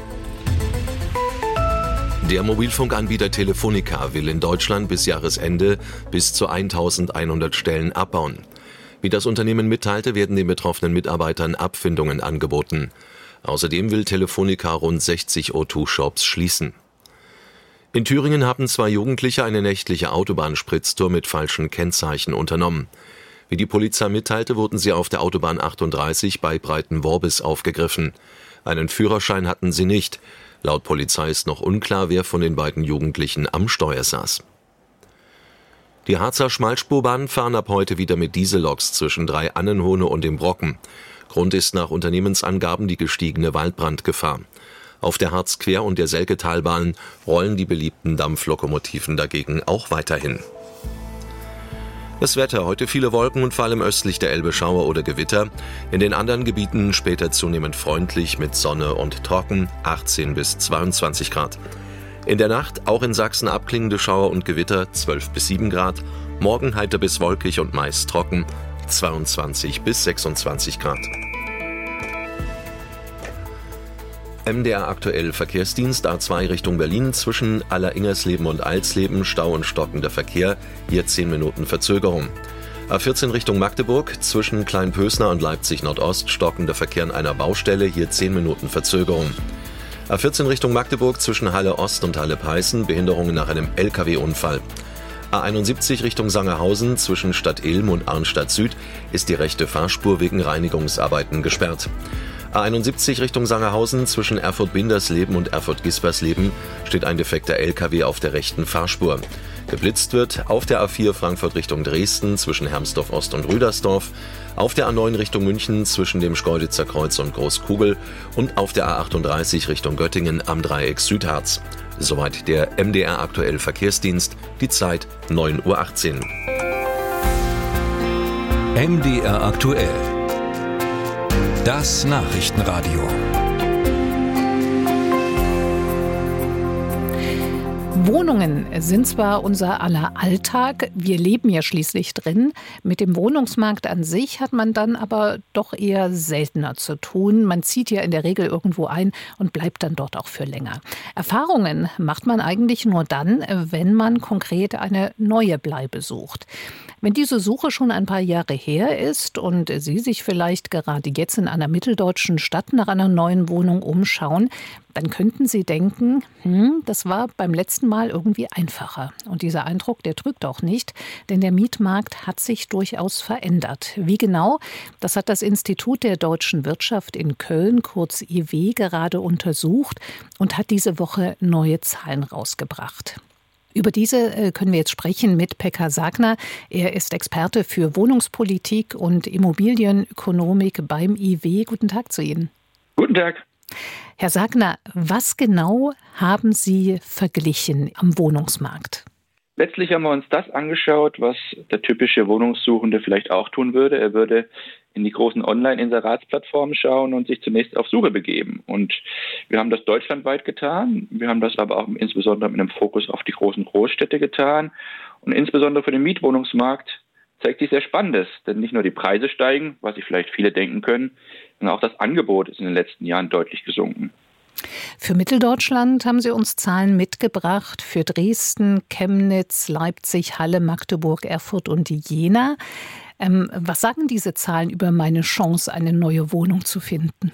Der Mobilfunkanbieter Telefonica will in Deutschland bis Jahresende bis zu eintausendeinhundert Stellen abbauen. Wie das Unternehmen mitteilte, werden den betroffenen Mitarbeitern Abfindungen angeboten. Außerdem will Telefonica rund sechzig O zwei Shops schließen. In Thüringen haben zwei Jugendliche eine nächtliche Autobahnspritztour mit falschen Kennzeichen unternommen. Wie die Polizei mitteilte, wurden sie auf der Autobahn achtunddreißig bei Breitenworbis aufgegriffen. Einen Führerschein hatten sie nicht. Laut Polizei ist noch unklar, wer von den beiden Jugendlichen am Steuer saß. Die Harzer Schmalspurbahnen fahren ab heute wieder mit Dieselloks zwischen Drei-Annenhohne und dem Brocken. Grund ist nach Unternehmensangaben die gestiegene Waldbrandgefahr. Auf der Harzquer- und der Selketalbahn rollen die beliebten Dampflokomotiven dagegen auch weiterhin. Das Wetter, heute viele Wolken und vor allem östlich der Elbe Schauer oder Gewitter. In den anderen Gebieten später zunehmend freundlich mit Sonne und trocken, achtzehn bis zweiundzwanzig Grad. In der Nacht auch in Sachsen abklingende Schauer und Gewitter, zwölf bis sieben Grad. Morgen heiter bis wolkig und meist trocken, zweiundzwanzig bis sechsundzwanzig Grad. M D R aktuell Verkehrsdienst A zwei Richtung Berlin zwischen Aller-Ingersleben und Alsleben, Stau und stockender Verkehr, hier zehn Minuten Verzögerung. A vierzehn Richtung Magdeburg zwischen Kleinpösner und Leipzig Nordost, stockender Verkehr an einer Baustelle, hier zehn Minuten Verzögerung. A vierzehn Richtung Magdeburg zwischen Halle Ost und Halle Peißen, Behinderungen nach einem L K W-Unfall. A einundsiebzig Richtung Sangerhausen zwischen Stadt Ilm und Arnstadt Süd ist die rechte Fahrspur wegen Reinigungsarbeiten gesperrt. A einundsiebzig Richtung Sangerhausen zwischen Erfurt-Bindersleben und Erfurt-Gispersleben steht ein defekter L K W auf der rechten Fahrspur. Geblitzt wird auf der A vier Frankfurt Richtung Dresden zwischen Hermsdorf Ost und Rüdersdorf, auf der A neun Richtung München zwischen dem Schkeuditzer Kreuz und Großkugel und auf der A achtunddreißig Richtung Göttingen am Dreieck Südharz. Soweit der M D R aktuell Verkehrsdienst, die Zeit neun Uhr achtzehn. M D R aktuell. Das Nachrichtenradio. Wohnungen sind zwar unser aller Alltag, wir leben ja schließlich drin. Mit dem Wohnungsmarkt an sich hat man dann aber doch eher seltener zu tun. Man zieht ja in der Regel irgendwo ein und bleibt dann dort auch für länger. Erfahrungen macht man eigentlich nur dann, wenn man konkret eine neue Bleibe sucht. Wenn diese Suche schon ein paar Jahre her ist und Sie sich vielleicht gerade jetzt in einer mitteldeutschen Stadt nach einer neuen Wohnung umschauen, dann könnten Sie denken, hm, das war beim letzten Mal irgendwie einfacher. Und dieser Eindruck, der trügt auch nicht, denn der Mietmarkt hat sich durchaus verändert. Wie genau? Das hat das Institut der deutschen Wirtschaft in Köln, kurz I W, gerade untersucht und hat diese Woche neue Zahlen rausgebracht. Über diese können wir jetzt sprechen mit Pekka Sagner. Er ist Experte für Wohnungspolitik und Immobilienökonomik beim I W. Guten Tag zu Ihnen. Guten Tag. Herr Sagner, was genau haben Sie verglichen am Wohnungsmarkt? Letztlich haben wir uns das angeschaut, was der typische Wohnungssuchende vielleicht auch tun würde. Er würde in die großen Online-Inseratsplattformen schauen und sich zunächst auf Suche begeben. Und wir haben das deutschlandweit getan. Wir haben das aber auch insbesondere mit einem Fokus auf die großen Großstädte getan. Und insbesondere für den Mietwohnungsmarkt zeigt sich sehr Spannendes. Denn nicht nur die Preise steigen, was sich vielleicht viele denken können, sondern auch das Angebot ist in den letzten Jahren deutlich gesunken. Für Mitteldeutschland haben Sie uns Zahlen mitgebracht, für Dresden, Chemnitz, Leipzig, Halle, Magdeburg, Erfurt und Jena. Ähm, was sagen diese Zahlen über meine Chance, eine neue Wohnung zu finden?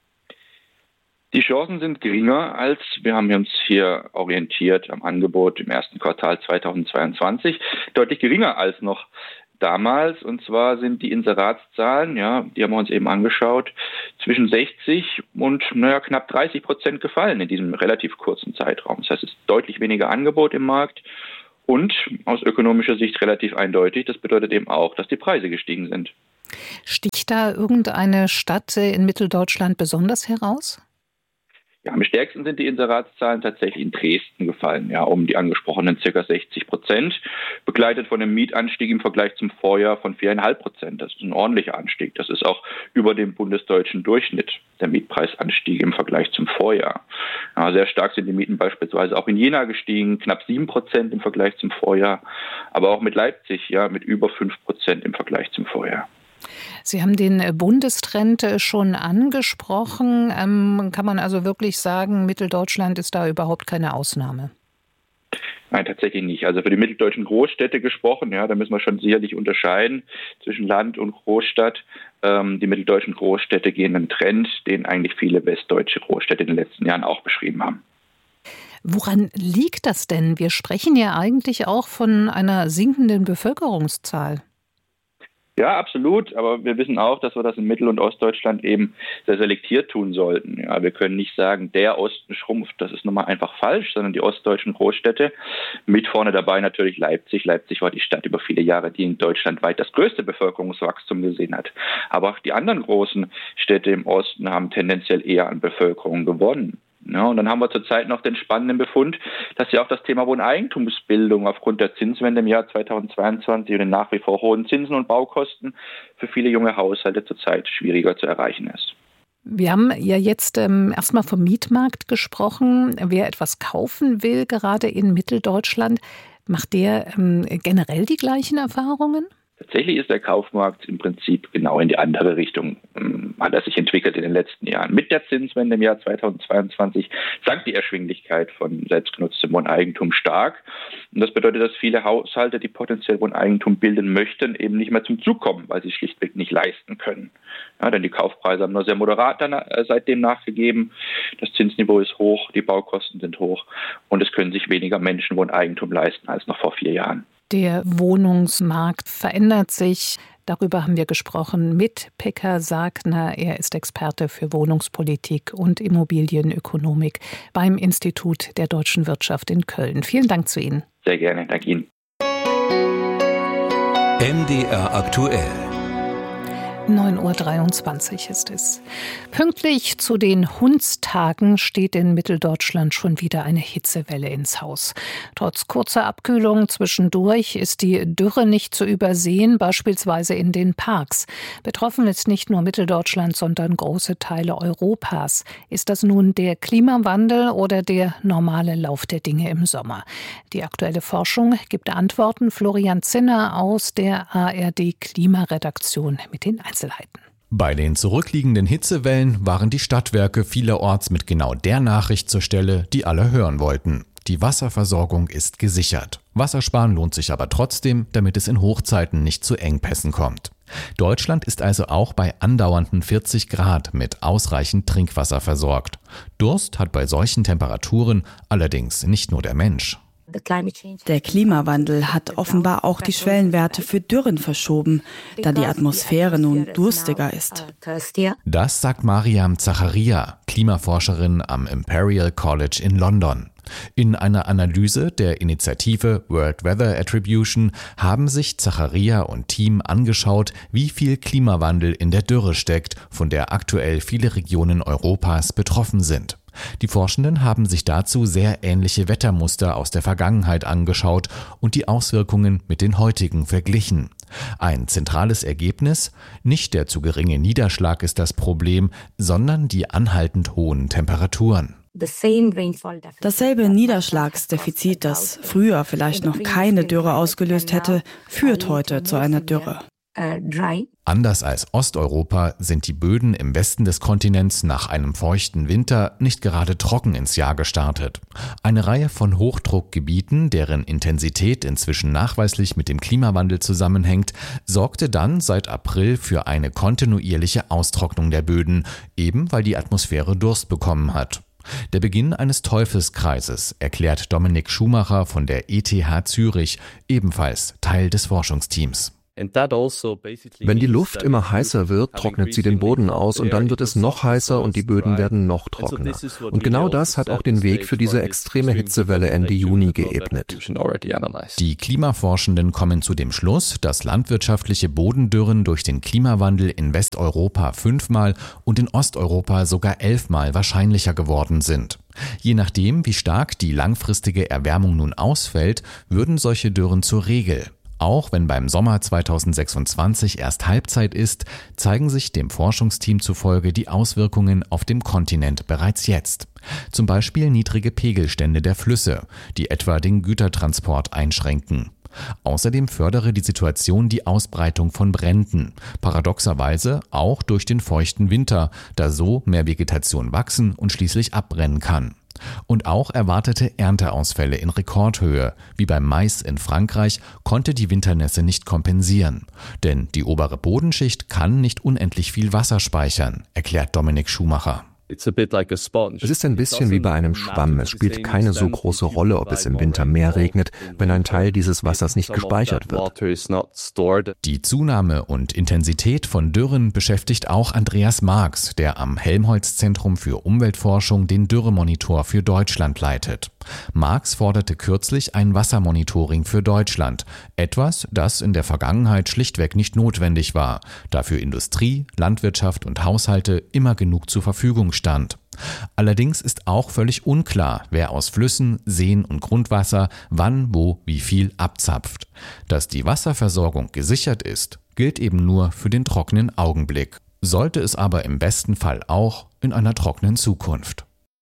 Die Chancen sind geringer als, wir haben uns hier orientiert am Angebot im ersten Quartal zweitausendzweiundzwanzig, deutlich geringer als noch damals, und zwar sind die Inseratszahlen, ja, die haben wir uns eben angeschaut, zwischen sechzig und naja, knapp dreißig Prozent gefallen in diesem relativ kurzen Zeitraum. Das heißt, es ist deutlich weniger Angebot im Markt und aus ökonomischer Sicht relativ eindeutig. Das bedeutet eben auch, dass die Preise gestiegen sind. Sticht da irgendeine Stadt in Mitteldeutschland besonders heraus? Ja, am stärksten sind die Inseratszahlen tatsächlich in Dresden gefallen, ja, um die angesprochenen ca. sechzig Prozent, begleitet von einem Mietanstieg im Vergleich zum Vorjahr von vier Komma fünf Prozent. Das ist ein ordentlicher Anstieg. Das ist auch über dem bundesdeutschen Durchschnitt, der Mietpreisanstieg im Vergleich zum Vorjahr. Ja, sehr stark sind die Mieten beispielsweise auch in Jena gestiegen, knapp sieben Prozent im Vergleich zum Vorjahr, aber auch mit Leipzig, ja, mit über fünf Prozent im Vergleich zum Vorjahr. Sie haben den Bundestrend schon angesprochen. Ähm, kann man also wirklich sagen, Mitteldeutschland ist da überhaupt keine Ausnahme? Nein, tatsächlich nicht. Also für die mitteldeutschen Großstädte gesprochen, ja, da müssen wir schon sicherlich unterscheiden zwischen Land und Großstadt. Ähm, die mitteldeutschen Großstädte gehen einen Trend, den eigentlich viele westdeutsche Großstädte in den letzten Jahren auch beschrieben haben. Woran liegt das denn? Wir sprechen ja eigentlich auch von einer sinkenden Bevölkerungszahl. Ja, absolut. Aber wir wissen auch, dass wir das in Mittel- und Ostdeutschland eben sehr selektiert tun sollten. Ja, wir können nicht sagen, der Osten schrumpft. Das ist nun mal einfach falsch, sondern die ostdeutschen Großstädte, mit vorne dabei natürlich Leipzig. Leipzig war die Stadt über viele Jahre, die in Deutschland weit das größte Bevölkerungswachstum gesehen hat. Aber auch die anderen großen Städte im Osten haben tendenziell eher an Bevölkerung gewonnen. Ja, und dann haben wir zurzeit noch den spannenden Befund, dass ja auch das Thema Wohneigentumsbildung aufgrund der Zinswende im Jahr zweitausendzweiundzwanzig und den nach wie vor hohen Zinsen und Baukosten für viele junge Haushalte zurzeit schwieriger zu erreichen ist. Wir haben ja jetzt ähm, erstmal vom Mietmarkt gesprochen. Wer etwas kaufen will, gerade in Mitteldeutschland, macht der ähm, generell die gleichen Erfahrungen? Tatsächlich ist der Kaufmarkt im Prinzip genau in die andere Richtung, ähm, hat er sich entwickelt in den letzten Jahren. Mit der Zinswende im Jahr zweitausendzweiundzwanzig sank die Erschwinglichkeit von selbstgenutztem Wohneigentum stark. Und das bedeutet, dass viele Haushalte, die potenziell Wohneigentum bilden möchten, eben nicht mehr zum Zug kommen, weil sie es schlichtweg nicht leisten können. Ja, denn die Kaufpreise haben nur sehr moderat dann, äh, seitdem nachgegeben. Das Zinsniveau ist hoch, die Baukosten sind hoch und es können sich weniger Menschen Wohneigentum leisten als noch vor vier Jahren. Der Wohnungsmarkt verändert sich. Darüber haben wir gesprochen mit Pekka Sagner. Er ist Experte für Wohnungspolitik und Immobilienökonomik beim Institut der Deutschen Wirtschaft in Köln. Vielen Dank zu Ihnen. Sehr gerne, danke Ihnen. M D R aktuell. neun Uhr dreiundzwanzig ist es. Pünktlich zu den Hundstagen steht in Mitteldeutschland schon wieder eine Hitzewelle ins Haus. Trotz kurzer Abkühlung zwischendurch ist die Dürre nicht zu übersehen, beispielsweise in den Parks. Betroffen ist nicht nur Mitteldeutschland, sondern große Teile Europas. Ist das nun der Klimawandel oder der normale Lauf der Dinge im Sommer? Die aktuelle Forschung gibt Antworten. Florian Zinner aus der A R D-Klimaredaktion mit den Einzelheiten. Bei den zurückliegenden Hitzewellen waren die Stadtwerke vielerorts mit genau der Nachricht zur Stelle, die alle hören wollten. Die Wasserversorgung ist gesichert. Wassersparen lohnt sich aber trotzdem, damit es in Hochzeiten nicht zu Engpässen kommt. Deutschland ist also auch bei andauernden vierzig Grad mit ausreichend Trinkwasser versorgt. Durst hat bei solchen Temperaturen allerdings nicht nur der Mensch. Der Klimawandel hat offenbar auch die Schwellenwerte für Dürren verschoben, da die Atmosphäre nun durstiger ist. Das sagt Mariam Zacharia, Klimaforscherin am Imperial College in London. In einer Analyse der Initiative World Weather Attribution haben sich Zacharia und Team angeschaut, wie viel Klimawandel in der Dürre steckt, von der aktuell viele Regionen Europas betroffen sind. Die Forschenden haben sich dazu sehr ähnliche Wettermuster aus der Vergangenheit angeschaut und die Auswirkungen mit den heutigen verglichen. Ein zentrales Ergebnis: Nicht der zu geringe Niederschlag ist das Problem, sondern die anhaltend hohen Temperaturen. Dasselbe Niederschlagsdefizit, das früher vielleicht noch keine Dürre ausgelöst hätte, führt heute zu einer Dürre. Anders als Osteuropa sind die Böden im Westen des Kontinents nach einem feuchten Winter nicht gerade trocken ins Jahr gestartet. Eine Reihe von Hochdruckgebieten, deren Intensität inzwischen nachweislich mit dem Klimawandel zusammenhängt, sorgte dann seit April für eine kontinuierliche Austrocknung der Böden, eben weil die Atmosphäre Durst bekommen hat. Der Beginn eines Teufelskreises, erklärt Dominik Schumacher von der E T H Zürich, ebenfalls Teil des Forschungsteams. Wenn die Luft immer heißer wird, trocknet sie den Boden aus und dann wird es noch heißer und die Böden werden noch trockener. Und genau das hat auch den Weg für diese extreme Hitzewelle Ende Juni geebnet. Die Klimaforschenden kommen zu dem Schluss, dass landwirtschaftliche Bodendürren durch den Klimawandel in Westeuropa fünfmal und in Osteuropa sogar elfmal wahrscheinlicher geworden sind. Je nachdem, wie stark die langfristige Erwärmung nun ausfällt, würden solche Dürren zur Regel. Auch wenn beim Sommer zweitausendsechsundzwanzig erst Halbzeit ist, zeigen sich dem Forschungsteam zufolge die Auswirkungen auf dem Kontinent bereits jetzt. Zum Beispiel niedrige Pegelstände der Flüsse, die etwa den Gütertransport einschränken. Außerdem fördere die Situation die Ausbreitung von Bränden, paradoxerweise auch durch den feuchten Winter, da so mehr Vegetation wachsen und schließlich abbrennen kann. Und auch erwartete Ernteausfälle in Rekordhöhe, wie beim Mais in Frankreich, konnte die Winternässe nicht kompensieren. Denn die obere Bodenschicht kann nicht unendlich viel Wasser speichern, erklärt Dominik Schumacher. Es ist ein bisschen wie bei einem Schwamm. Es spielt keine so große Rolle, ob es im Winter mehr regnet, wenn ein Teil dieses Wassers nicht gespeichert wird. Die Zunahme und Intensität von Dürren beschäftigt auch Andreas Marx, der am Helmholtz-Zentrum für Umweltforschung den Dürremonitor für Deutschland leitet. Marx forderte kürzlich ein Wassermonitoring für Deutschland, etwas, das in der Vergangenheit schlichtweg nicht notwendig war, da für Industrie, Landwirtschaft und Haushalte immer genug zur Verfügung stand. Allerdings ist auch völlig unklar, wer aus Flüssen, Seen und Grundwasser wann, wo, wie viel abzapft. Dass die Wasserversorgung gesichert ist, gilt eben nur für den trockenen Augenblick. Sollte es aber im besten Fall auch in einer trockenen Zukunft.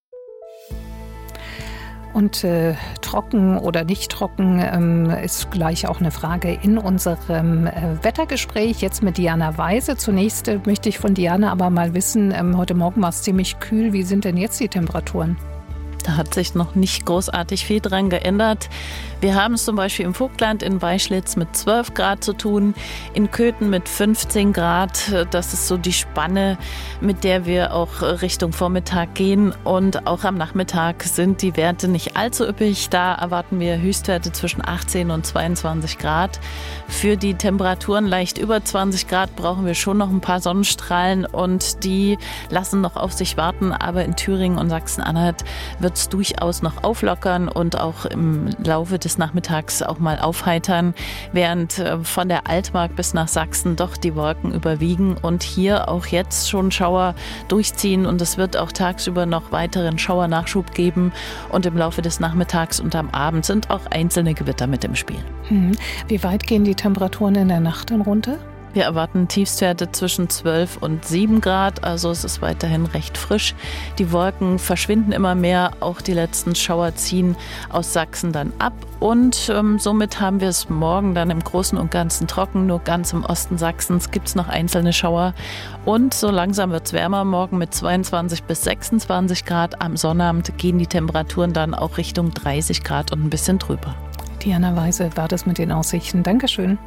Und äh, trocken oder nicht trocken ähm, ist gleich auch eine Frage in unserem äh, Wettergespräch. Jetzt mit Diana Weise. Zunächst äh, möchte ich von Diana aber mal wissen, ähm, heute Morgen war es ziemlich kühl. Wie sind denn jetzt die Temperaturen? Da hat sich noch nicht großartig viel dran geändert. Wir haben es zum Beispiel im Vogtland in Weischlitz mit zwölf Grad zu tun, in Köthen mit fünfzehn Grad. Das ist so die Spanne, mit der wir auch Richtung Vormittag gehen. Und auch am Nachmittag sind die Werte nicht allzu üppig. Da erwarten wir Höchstwerte zwischen achtzehn und zweiundzwanzig Grad. Für die Temperaturen leicht über zwanzig Grad brauchen wir schon noch ein paar Sonnenstrahlen und die lassen noch auf sich warten. Aber in Thüringen und Sachsen-Anhalt wird es durchaus noch auflockern und auch im Laufe des Nachmittags auch mal aufheitern, während von der Altmark bis nach Sachsen doch die Wolken überwiegen und hier auch jetzt schon Schauer durchziehen und es wird auch tagsüber noch weiteren Schauernachschub geben und im Laufe des Nachmittags und am Abend sind auch einzelne Gewitter mit im Spiel. Wie weit gehen die Temperaturen in der Nacht dann runter? Wir erwarten Tiefstwerte zwischen zwölf und sieben Grad, also es ist weiterhin recht frisch. Die Wolken verschwinden immer mehr, auch die letzten Schauer ziehen aus Sachsen dann ab und ähm, somit haben wir es morgen dann im Großen und Ganzen trocken. Nur ganz im Osten Sachsens gibt es noch einzelne Schauer und so langsam wird es wärmer. Morgen mit zweiundzwanzig bis sechsundzwanzig Grad, am Sonnabend gehen die Temperaturen dann auch Richtung dreißig Grad und ein bisschen drüber. Diana Weise war das mit den Aussichten. Dankeschön.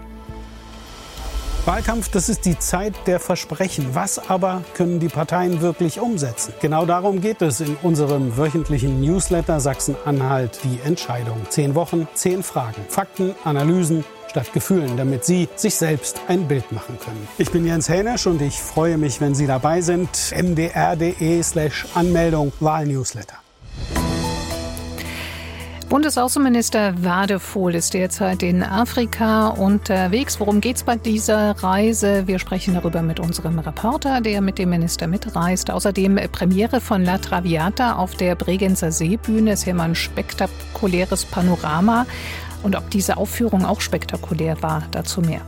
Wahlkampf, das ist die Zeit der Versprechen. Was aber können die Parteien wirklich umsetzen? Genau darum geht es in unserem wöchentlichen Newsletter Sachsen-Anhalt die Entscheidung. Zehn Wochen, zehn Fragen, Fakten, Analysen statt Gefühlen, damit Sie sich selbst ein Bild machen können. Ich bin Jens Hänisch und ich freue mich, wenn Sie dabei sind. m d r punkt d e slash Anmeldung Wahlnewsletter. Bundesaußenminister Wadefuhl ist derzeit in Afrika unterwegs. Worum geht es bei dieser Reise? Wir sprechen darüber mit unserem Reporter, der mit dem Minister mitreist. Außerdem Premiere von La Traviata auf der Bregenzer Seebühne. Es ist ja mal ein spektakuläres Panorama. Und ob diese Aufführung auch spektakulär war, dazu mehr.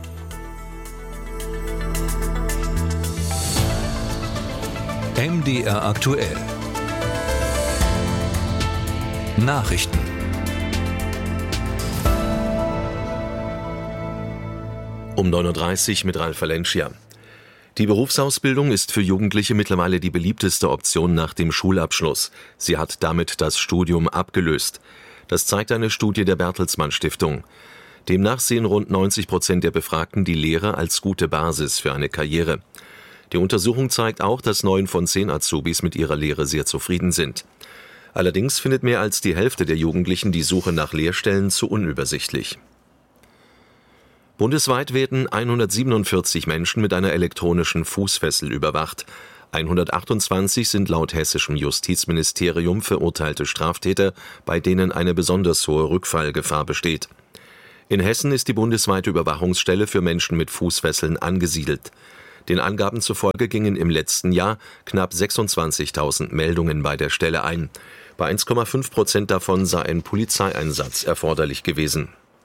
M D R aktuell. Nachrichten. Um neun Uhr dreißig mit Ralf Valencia. Die Berufsausbildung ist für Jugendliche mittlerweile die beliebteste Option nach dem Schulabschluss. Sie hat damit das Studium abgelöst. Das zeigt eine Studie der Bertelsmann Stiftung. Demnach sehen rund neunzig Prozent der Befragten die Lehre als gute Basis für eine Karriere. Die Untersuchung zeigt auch, dass neun von zehn Azubis mit ihrer Lehre sehr zufrieden sind. Allerdings findet mehr als die Hälfte der Jugendlichen die Suche nach Lehrstellen zu unübersichtlich. Bundesweit werden hundertsiebenundvierzig Menschen mit einer elektronischen Fußfessel überwacht. hundertachtundzwanzig sind laut hessischem Justizministerium verurteilte Straftäter, bei denen eine besonders hohe Rückfallgefahr besteht. In Hessen ist die bundesweite Überwachungsstelle für Menschen mit Fußfesseln angesiedelt. Den Angaben zufolge gingen im letzten Jahr knapp sechsundzwanzigtausend Meldungen bei der Stelle ein. Bei eins Komma fünf Prozent davon sei ein Polizeieinsatz erforderlich gewesen.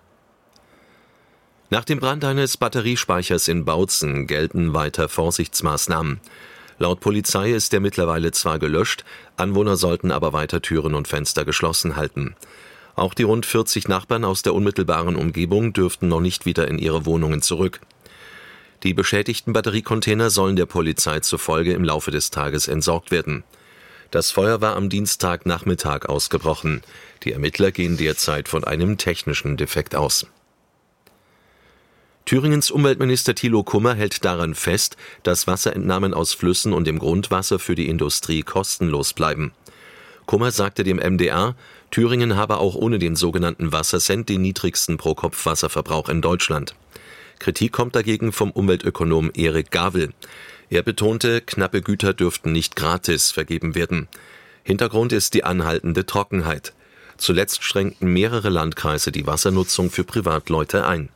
Nach dem Brand eines Batteriespeichers in Bautzen gelten weiter Vorsichtsmaßnahmen. Laut Polizei ist der mittlerweile zwar gelöscht, Anwohner sollten aber weiter Türen und Fenster geschlossen halten. Auch die rund vierzig Nachbarn aus der unmittelbaren Umgebung dürften noch nicht wieder in ihre Wohnungen zurück. Die beschädigten Batteriecontainer sollen der Polizei zufolge im Laufe des Tages entsorgt werden. Das Feuer war am Dienstagnachmittag ausgebrochen. Die Ermittler gehen derzeit von einem technischen Defekt aus. Thüringens Umweltminister Thilo Kummer hält daran fest, dass Wasserentnahmen aus Flüssen und dem Grundwasser für die Industrie kostenlos bleiben. Kummer sagte dem M D R, Thüringen habe auch ohne den sogenannten Wassercent den niedrigsten Pro-Kopf-Wasserverbrauch in Deutschland. Kritik kommt dagegen vom Umweltökonom Erik Gavel. Er betonte, knappe Güter dürften nicht gratis vergeben werden. Hintergrund ist die anhaltende Trockenheit. Zuletzt schränkten mehrere Landkreise die Wassernutzung für Privatleute ein.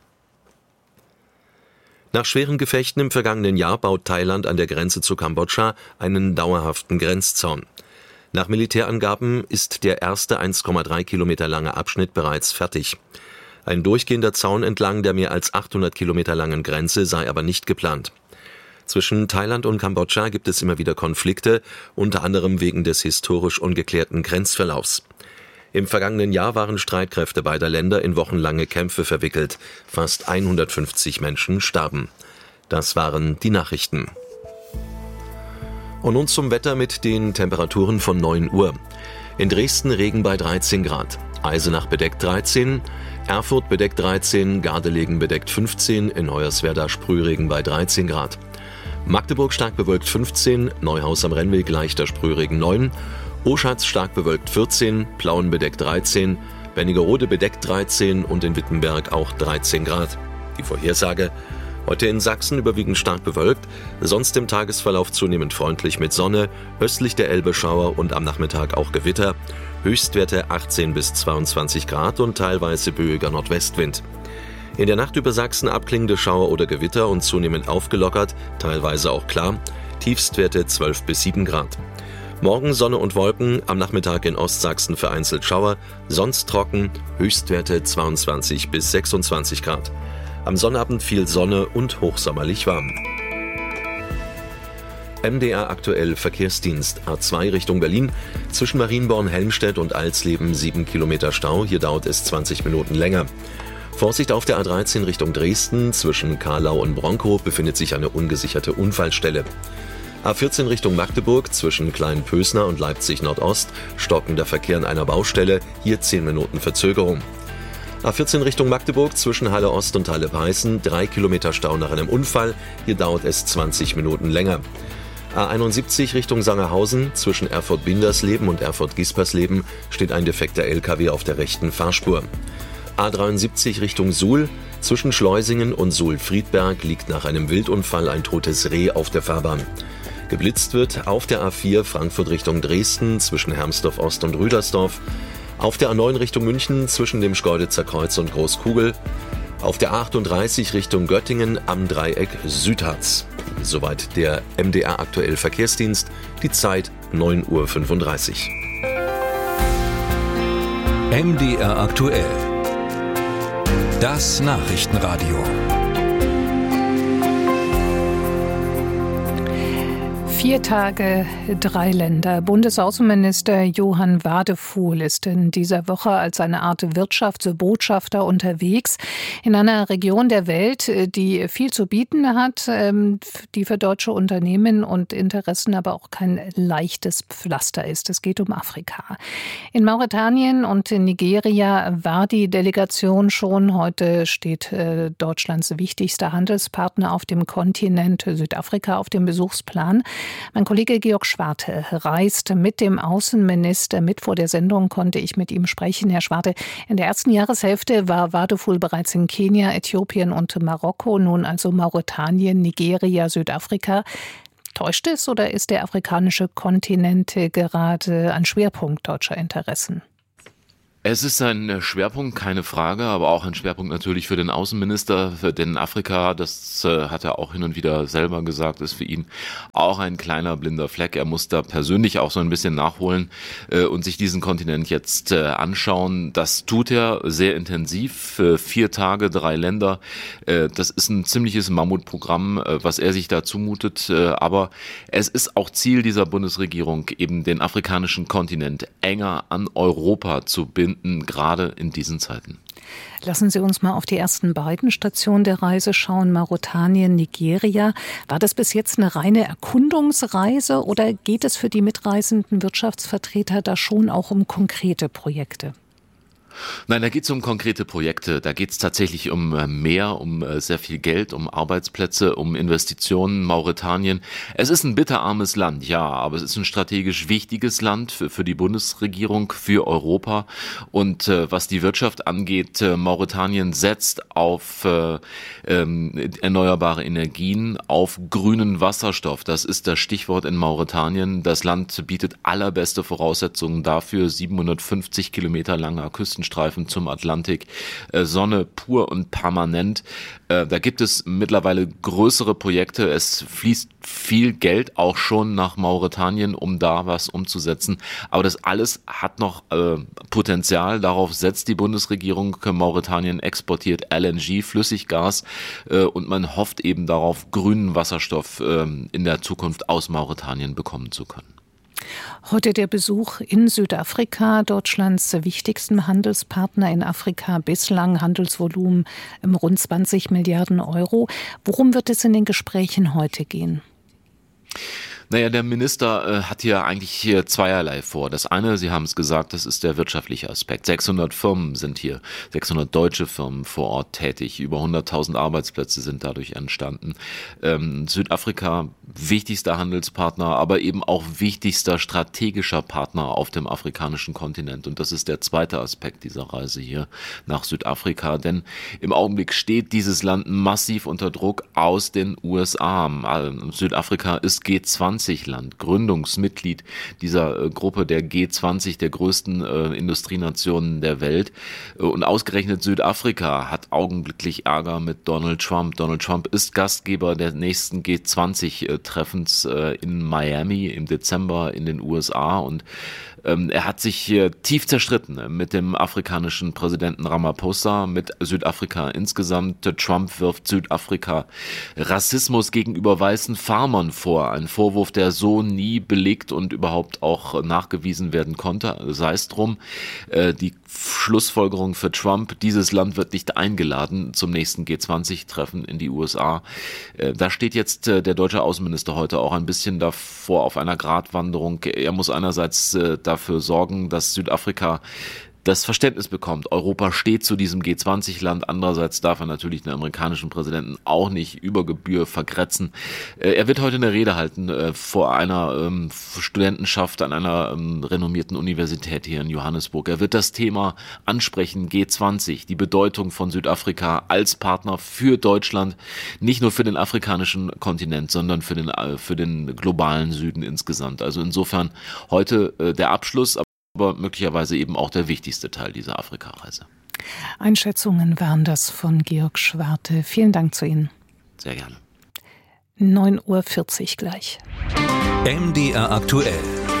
Nach schweren Gefechten im vergangenen Jahr baut Thailand an der Grenze zu Kambodscha einen dauerhaften Grenzzaun. Nach Militärangaben ist der erste eins Komma drei Kilometer lange Abschnitt bereits fertig. Ein durchgehender Zaun entlang der mehr als achthundert Kilometer langen Grenze sei aber nicht geplant. Zwischen Thailand und Kambodscha gibt es immer wieder Konflikte, unter anderem wegen des historisch ungeklärten Grenzverlaufs. Im vergangenen Jahr waren Streitkräfte beider Länder in wochenlange Kämpfe verwickelt. Fast hundertfünfzig Menschen starben. Das waren die Nachrichten. Und nun zum Wetter mit den Temperaturen von neun Uhr. In Dresden Regen bei dreizehn Grad, Eisenach bedeckt dreizehn, Erfurt bedeckt dreizehn, Gardelegen bedeckt fünfzehn, in Hoyerswerda Sprühregen bei dreizehn Grad. Magdeburg stark bewölkt fünfzehn, Neuhaus am Rennweg leichter Sprühregen neun, Oschatz stark bewölkt vierzehn, Plauen bedeckt dreizehn, Wernigerode bedeckt dreizehn und in Wittenberg auch dreizehn Grad. Die Vorhersage: heute in Sachsen überwiegend stark bewölkt, sonst im Tagesverlauf zunehmend freundlich mit Sonne, östlich der Elbe Schauer und am Nachmittag auch Gewitter, Höchstwerte achtzehn bis zweiundzwanzig Grad und teilweise böiger Nordwestwind. In der Nacht über Sachsen abklingende Schauer oder Gewitter und zunehmend aufgelockert, teilweise auch klar, Tiefstwerte zwölf bis sieben Grad. Morgen Sonne und Wolken, am Nachmittag in Ostsachsen vereinzelt Schauer, sonst trocken, Höchstwerte zweiundzwanzig bis sechsundzwanzig Grad. Am Sonnabend viel Sonne und hochsommerlich warm. M D R aktuell Verkehrsdienst. A zwei Richtung Berlin. Zwischen Marienborn-Helmstedt und Alsleben sieben Kilometer Stau. Hier dauert es zwanzig Minuten länger. Vorsicht auf der A dreizehn Richtung Dresden. Zwischen Karlau und Bronkow befindet sich eine ungesicherte Unfallstelle. A vierzehn Richtung Magdeburg. Zwischen Kleinpösner und Leipzig Nordost. Stockender Verkehr an einer Baustelle. Hier zehn Minuten Verzögerung. A vierzehn Richtung Magdeburg zwischen Halle Ost und Halle Peißen, drei Kilometer Stau nach einem Unfall, hier dauert es zwanzig Minuten länger. A einundsiebzig Richtung Sangerhausen, zwischen Erfurt-Bindersleben und Erfurt-Gispersleben steht ein defekter L K W auf der rechten Fahrspur. A dreiundsiebzig Richtung Suhl, zwischen Schleusingen und Suhl-Friedberg liegt nach einem Wildunfall ein totes Reh auf der Fahrbahn. Geblitzt wird auf der A vier Frankfurt Richtung Dresden, zwischen Hermsdorf Ost und Rüdersdorf. Auf der A neun Richtung München zwischen dem Schkeuditzer Kreuz und Großkugel. Auf der A achtunddreißig Richtung Göttingen am Dreieck Südharz. Soweit der M D R aktuell Verkehrsdienst. Die Zeit neun Uhr fünfunddreißig. M D R aktuell. Das Nachrichtenradio. Vier Tage, drei Länder. Bundesaußenminister Johann Wadefuhl ist in dieser Woche als eine Art Wirtschaftsbotschafter unterwegs in einer Region der Welt, die viel zu bieten hat, die für deutsche Unternehmen und Interessen aber auch kein leichtes Pflaster ist. Es geht um Afrika. In Mauretanien und in Nigeria war die Delegation schon. Heute steht Deutschlands wichtigster Handelspartner auf dem Kontinent, Südafrika, auf dem Besuchsplan. Mein Kollege Georg Schwarte reist mit dem Außenminister mit. Vor der Sendung konnte ich mit ihm sprechen. Herr Schwarte, in der ersten Jahreshälfte war Wadefuhl bereits in Kenia, Äthiopien und Marokko, nun also Mauretanien, Nigeria, Südafrika. Täuscht es oder ist der afrikanische Kontinent gerade ein Schwerpunkt deutscher Interessen? Es ist ein Schwerpunkt, keine Frage, aber auch ein Schwerpunkt natürlich für den Außenminister, für den Afrika, das äh, hat er auch hin und wieder selber gesagt, ist für ihn auch ein kleiner blinder Fleck. Er muss da persönlich auch so ein bisschen nachholen äh, und sich diesen Kontinent jetzt äh, anschauen. Das tut er sehr intensiv, für vier Tage, drei Länder. Äh, das ist ein ziemliches Mammutprogramm, äh, was er sich da zumutet, äh, aber es ist auch Ziel dieser Bundesregierung, eben den afrikanischen Kontinent enger an Europa zu binden, gerade in diesen Zeiten. Lassen Sie uns mal auf die ersten beiden Stationen der Reise schauen, Mauretanien, Nigeria. War das bis jetzt eine reine Erkundungsreise oder geht es für die mitreisenden Wirtschaftsvertreter da schon auch um konkrete Projekte? Nein, da geht es um konkrete Projekte. Da geht es tatsächlich um mehr, um sehr viel Geld, um Arbeitsplätze, um Investitionen. Mauretanien. Es ist ein bitterarmes Land, ja, aber es ist ein strategisch wichtiges Land für, für die Bundesregierung, für Europa. Und äh, was die Wirtschaft angeht, äh, Mauretanien setzt auf äh, äh, erneuerbare Energien, auf grünen Wasserstoff. Das ist das Stichwort in Mauretanien. Das Land bietet allerbeste Voraussetzungen dafür. siebenhundertfünfzig Kilometer langer Küsten Streifen zum Atlantik, äh, Sonne pur und permanent. Äh, da gibt es mittlerweile größere Projekte. Es fließt viel Geld auch schon nach Mauretanien, um da was umzusetzen. Aber das alles hat noch äh, Potenzial. Darauf setzt die Bundesregierung. Mauretanien exportiert L N G, Flüssiggas, äh, und man hofft eben darauf, grünen Wasserstoff äh, in der Zukunft aus Mauretanien bekommen zu können. Heute der Besuch in Südafrika, Deutschlands wichtigsten Handelspartner in Afrika, bislang Handelsvolumen um rund zwanzig Milliarden Euro. Worum wird es in den Gesprächen heute gehen? Naja, der Minister äh, hat hier eigentlich hier zweierlei vor. Das eine, Sie haben es gesagt, das ist der wirtschaftliche Aspekt. sechshundert Firmen sind hier, sechshundert deutsche Firmen vor Ort tätig. Über hunderttausend Arbeitsplätze sind dadurch entstanden. Ähm, Südafrika, wichtigster Handelspartner, aber eben auch wichtigster strategischer Partner auf dem afrikanischen Kontinent. Und das ist der zweite Aspekt dieser Reise hier nach Südafrika. Denn im Augenblick steht dieses Land massiv unter Druck aus den U S A. Südafrika ist G zwanzig Land, Gründungsmitglied dieser äh, Gruppe der G zwanzig, der größten äh, Industrienationen der Welt. Und ausgerechnet Südafrika hat augenblicklich Ärger mit Donald Trump. Donald Trump ist Gastgeber der nächsten G zwanzig-Treffens äh, in Miami im Dezember in den U S A und ähm, er hat sich hier tief zerstritten mit dem afrikanischen Präsidenten Ramaphosa, mit Südafrika insgesamt. Trump wirft Südafrika Rassismus gegenüber weißen Farmern vor, ein Vorwurf, der so nie belegt und überhaupt auch nachgewiesen werden konnte. Sei es drum, äh, die Schlussfolgerung für Trump, dieses Land wird nicht eingeladen zum nächsten G zwanzig-Treffen in die U S A. Äh, da steht jetzt äh, der deutsche Außenminister heute auch ein bisschen davor auf einer Gratwanderung. Er muss einerseits äh, dafür sorgen, dass Südafrika das Verständnis bekommt, Europa steht zu diesem G zwanzig-Land. Andererseits darf er natürlich den amerikanischen Präsidenten auch nicht über Gebühr vergrätzen. Er wird heute eine Rede halten vor einer ähm, Studentenschaft an einer ähm, renommierten Universität hier in Johannesburg. Er wird das Thema ansprechen, G zwanzig, die Bedeutung von Südafrika als Partner für Deutschland, nicht nur für den afrikanischen Kontinent, sondern für den, für den globalen Süden insgesamt. Also insofern heute äh, der Abschluss. aber möglicherweise eben auch der wichtigste Teil dieser Afrikareise. Einschätzungen waren das von Georg Schwarte. Vielen Dank zu Ihnen. Sehr gerne. neun Uhr vierzig gleich. M D R aktuell.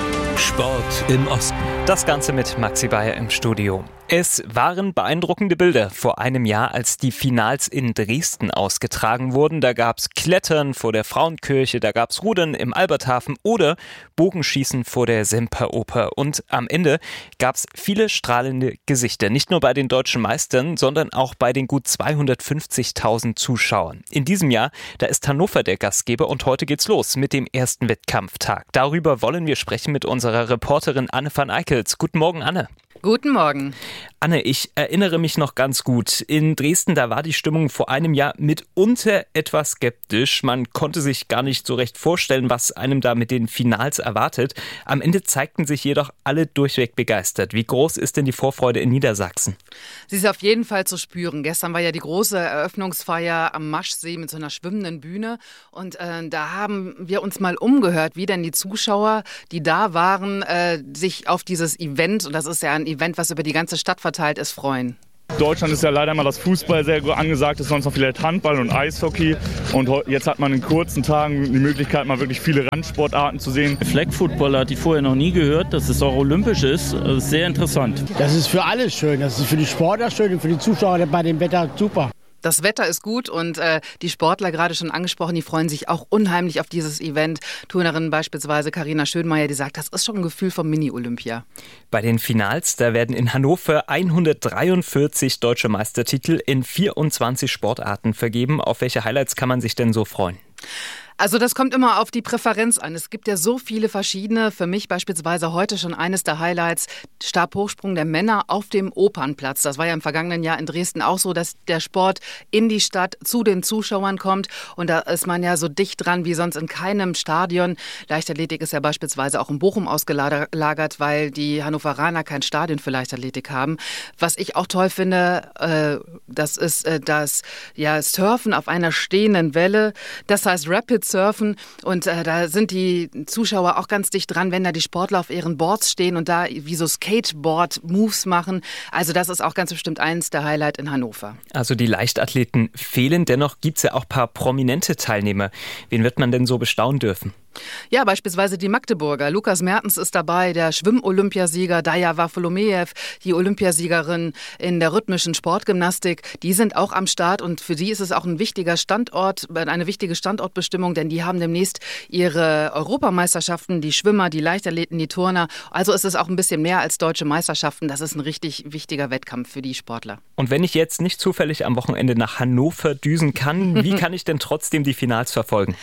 Sport im Osten. Das Ganze mit Maxi Bayer im Studio. Es waren beeindruckende Bilder vor einem Jahr, als die Finals in Dresden ausgetragen wurden. Da gab's Klettern vor der Frauenkirche, da gab's Rudern im Alberthafen oder Bogenschießen vor der Semperoper. Und am Ende gab's viele strahlende Gesichter. Nicht nur bei den deutschen Meistern, sondern auch bei den gut zweihundertfünfzigtausend Zuschauern. In diesem Jahr, da ist Hannover der Gastgeber und heute geht's los mit dem ersten Wettkampftag. Darüber wollen wir sprechen mit unserer Reporterin Anne van Eickels. Guten Morgen, Anne. Guten Morgen. Anne, ich erinnere mich noch ganz gut. In Dresden, da war die Stimmung vor einem Jahr mitunter etwas skeptisch. Man konnte sich gar nicht so recht vorstellen, was einem da mit den Finals erwartet. Am Ende zeigten sich jedoch alle durchweg begeistert. Wie groß ist denn die Vorfreude in Niedersachsen? Sie ist auf jeden Fall zu spüren. Gestern war ja die große Eröffnungsfeier am Maschsee mit so einer schwimmenden Bühne. Und äh, da haben wir uns mal umgehört, wie denn die Zuschauer, die da waren, äh, sich auf dieses Event, und das ist ja ein Event, was über die ganze Stadt verteilt ist, freuen. Deutschland ist ja leider immer das Fußball sehr gut angesagt, ist sonst noch vielleicht Handball und Eishockey. Und jetzt hat man in kurzen Tagen die Möglichkeit, mal wirklich viele Randsportarten zu sehen. Flag Football hatte ich vorher noch nie gehört, dass es auch olympisch ist. Das ist sehr interessant. Das ist für alle schön. Das ist für die Sportler schön und für die Zuschauer bei dem Wetter super. Das Wetter ist gut und äh, die Sportler, gerade schon angesprochen, die freuen sich auch unheimlich auf dieses Event. Turnerin beispielsweise Carina Schönmeier, die sagt, das ist schon ein Gefühl vom Mini-Olympia. Bei den Finals, da werden in Hannover hundertdreiundvierzig deutsche Meistertitel in vierundzwanzig Sportarten vergeben. Auf welche Highlights kann man sich denn so freuen? Also das kommt immer auf die Präferenz an. Es gibt ja so viele verschiedene. Für mich beispielsweise heute schon eines der Highlights, Stabhochsprung der Männer auf dem Opernplatz. Das war ja im vergangenen Jahr in Dresden auch so, dass der Sport in die Stadt zu den Zuschauern kommt. Und da ist man ja so dicht dran wie sonst in keinem Stadion. Leichtathletik ist ja beispielsweise auch in Bochum ausgelagert, weil die Hannoveraner kein Stadion für Leichtathletik haben. Was ich auch toll finde, äh, das ist äh, das ja, Surfen auf einer stehenden Welle. Das heißt Rapid Surfen und äh, da sind die Zuschauer auch ganz dicht dran, wenn da die Sportler auf ihren Boards stehen und da wie so Skateboard-Moves machen. Also das ist auch ganz bestimmt eins der Highlights in Hannover. Also die Leichtathleten fehlen, dennoch gibt es ja auch ein paar prominente Teilnehmer. Wen wird man denn so bestaunen dürfen? Ja, beispielsweise die Magdeburger. Lukas Mertens ist dabei, der Schwimm-Olympiasieger, Daya Wafolomejew, die Olympiasiegerin in der rhythmischen Sportgymnastik. Die sind auch am Start und für die ist es auch ein wichtiger Standort, eine wichtige Standortbestimmung, denn die haben demnächst ihre Europameisterschaften, die Schwimmer, die Leichtathleten, die Turner. Also ist es auch ein bisschen mehr als deutsche Meisterschaften. Das ist ein richtig wichtiger Wettkampf für die Sportler. Und wenn ich jetzt nicht zufällig am Wochenende nach Hannover düsen kann, wie kann ich denn trotzdem die Finals verfolgen?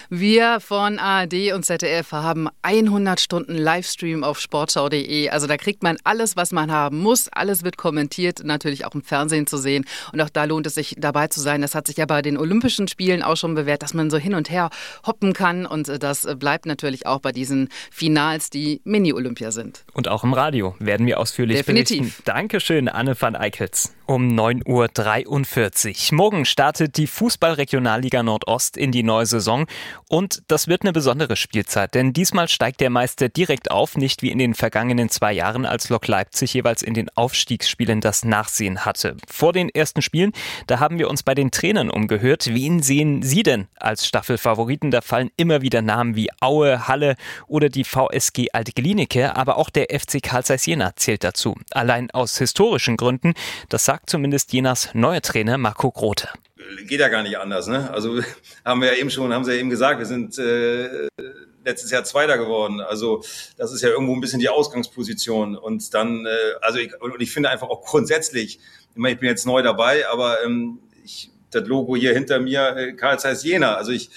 Wir von A R D und Z D F haben hundert Stunden Livestream auf sportschau punkt de. Also da kriegt man alles, was man haben muss. Alles wird kommentiert, natürlich auch im Fernsehen zu sehen. Und auch da lohnt es sich, dabei zu sein. Das hat sich ja bei den Olympischen Spielen auch schon bewährt, dass man so hin und her hoppen kann. Und das bleibt natürlich auch bei diesen Finals, die Mini-Olympia sind. Und auch im Radio werden wir ausführlich Definitiv. berichten. Dankeschön, Anne van Eickels. Um neun Uhr dreiundvierzig. Morgen startet die Fußball-Regionalliga Nordost in die neue Saison. Und das wird eine besondere Spielzeit, denn diesmal steigt der Meister direkt auf, nicht wie in den vergangenen zwei Jahren, als Lok Leipzig jeweils in den Aufstiegsspielen das Nachsehen hatte. Vor den ersten Spielen, da haben wir uns bei den Trainern umgehört. Wen sehen Sie denn als Staffelfavoriten? Da fallen immer wieder Namen wie Aue, Halle oder die V S G Alte Glienicke, aber auch der F C Carl Zeiss Jena zählt dazu. Allein aus historischen Gründen, das sagt zumindest Jenas neuer Trainer Marco Grote. Geht ja gar nicht anders, ne? Also haben wir ja eben schon, haben Sie ja eben gesagt, wir sind äh, letztes Jahr Zweiter geworden. Also das ist ja irgendwo ein bisschen die Ausgangsposition. Und dann, äh, also ich, und ich finde einfach auch grundsätzlich, ich meine, ich bin jetzt neu dabei, aber ähm, ich, das Logo hier hinter mir, äh, Carl Zeiss Jena. Also ich,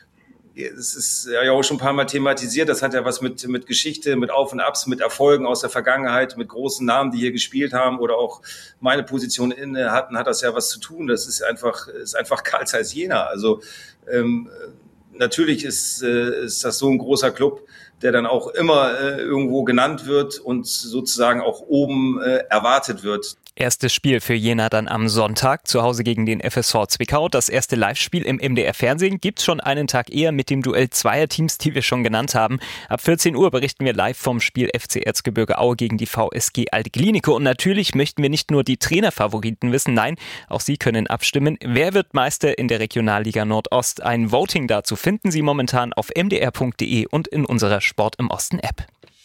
es ist ja auch schon ein paar Mal thematisiert, das hat ja was mit mit Geschichte, mit Auf und Abs, mit Erfolgen aus der Vergangenheit, mit großen Namen, die hier gespielt haben oder auch meine Position inne hatten, hat das ja was zu tun. Das ist einfach ist einfach Carl Zeiss Jena. Also ähm, natürlich ist, äh, ist das so ein großer Club, der dann auch immer äh, irgendwo genannt wird und sozusagen auch oben äh, erwartet wird. Erstes Spiel für Jena dann am Sonntag, zu Hause gegen den F S V Zwickau. Das erste Live-Spiel im M D R-Fernsehen gibt's schon einen Tag eher mit dem Duell zweier Teams, die wir schon genannt haben. Ab vierzehn Uhr berichten wir live vom Spiel F C Erzgebirge Aue gegen die V S G Alte Klinike. Und natürlich möchten wir nicht nur die Trainerfavoriten wissen, nein, auch Sie können abstimmen. Wer wird Meister in der Regionalliga Nordost? Ein Voting dazu finden Sie momentan auf m d r punkt d e und in unserer Sport im Osten App.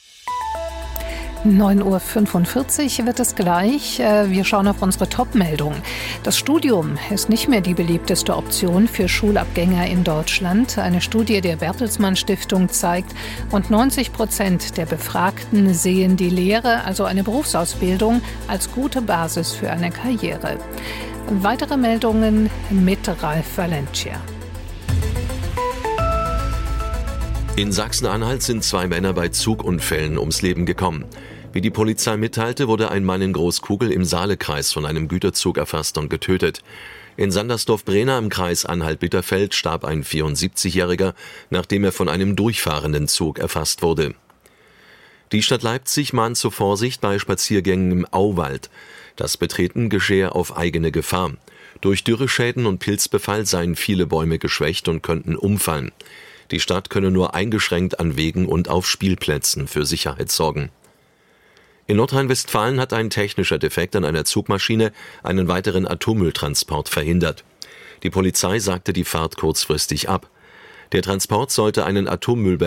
neun Uhr fünfundvierzig wird es gleich. Wir schauen auf unsere Top-Meldung. Das Studium ist nicht mehr die beliebteste Option für Schulabgänger in Deutschland. Eine Studie der Bertelsmann Stiftung zeigt, rund neunzig Prozent der Befragten sehen die Lehre, also eine Berufsausbildung, als gute Basis für eine Karriere. Weitere Meldungen mit Ralf Valencia. In Sachsen-Anhalt sind zwei Männer bei Zugunfällen ums Leben gekommen. Wie die Polizei mitteilte, wurde ein Mann in Großkugel im Saalekreis von einem Güterzug erfasst und getötet. In Sandersdorf-Brehna im Kreis Anhalt-Bitterfeld starb ein vierundsiebzigjähriger, nachdem er von einem durchfahrenden Zug erfasst wurde. Die Stadt Leipzig mahnt zur Vorsicht bei Spaziergängen im Auwald. Das Betreten geschehe auf eigene Gefahr. Durch Dürreschäden und Pilzbefall seien viele Bäume geschwächt und könnten umfallen. Die Stadt könne nur eingeschränkt an Wegen und auf Spielplätzen für Sicherheit sorgen. In Nordrhein-Westfalen hat ein technischer Defekt an einer Zugmaschine einen weiteren Atommülltransport verhindert. Die Polizei sagte die Fahrt kurzfristig ab. Der Transport sollte einen Atommüllbehälter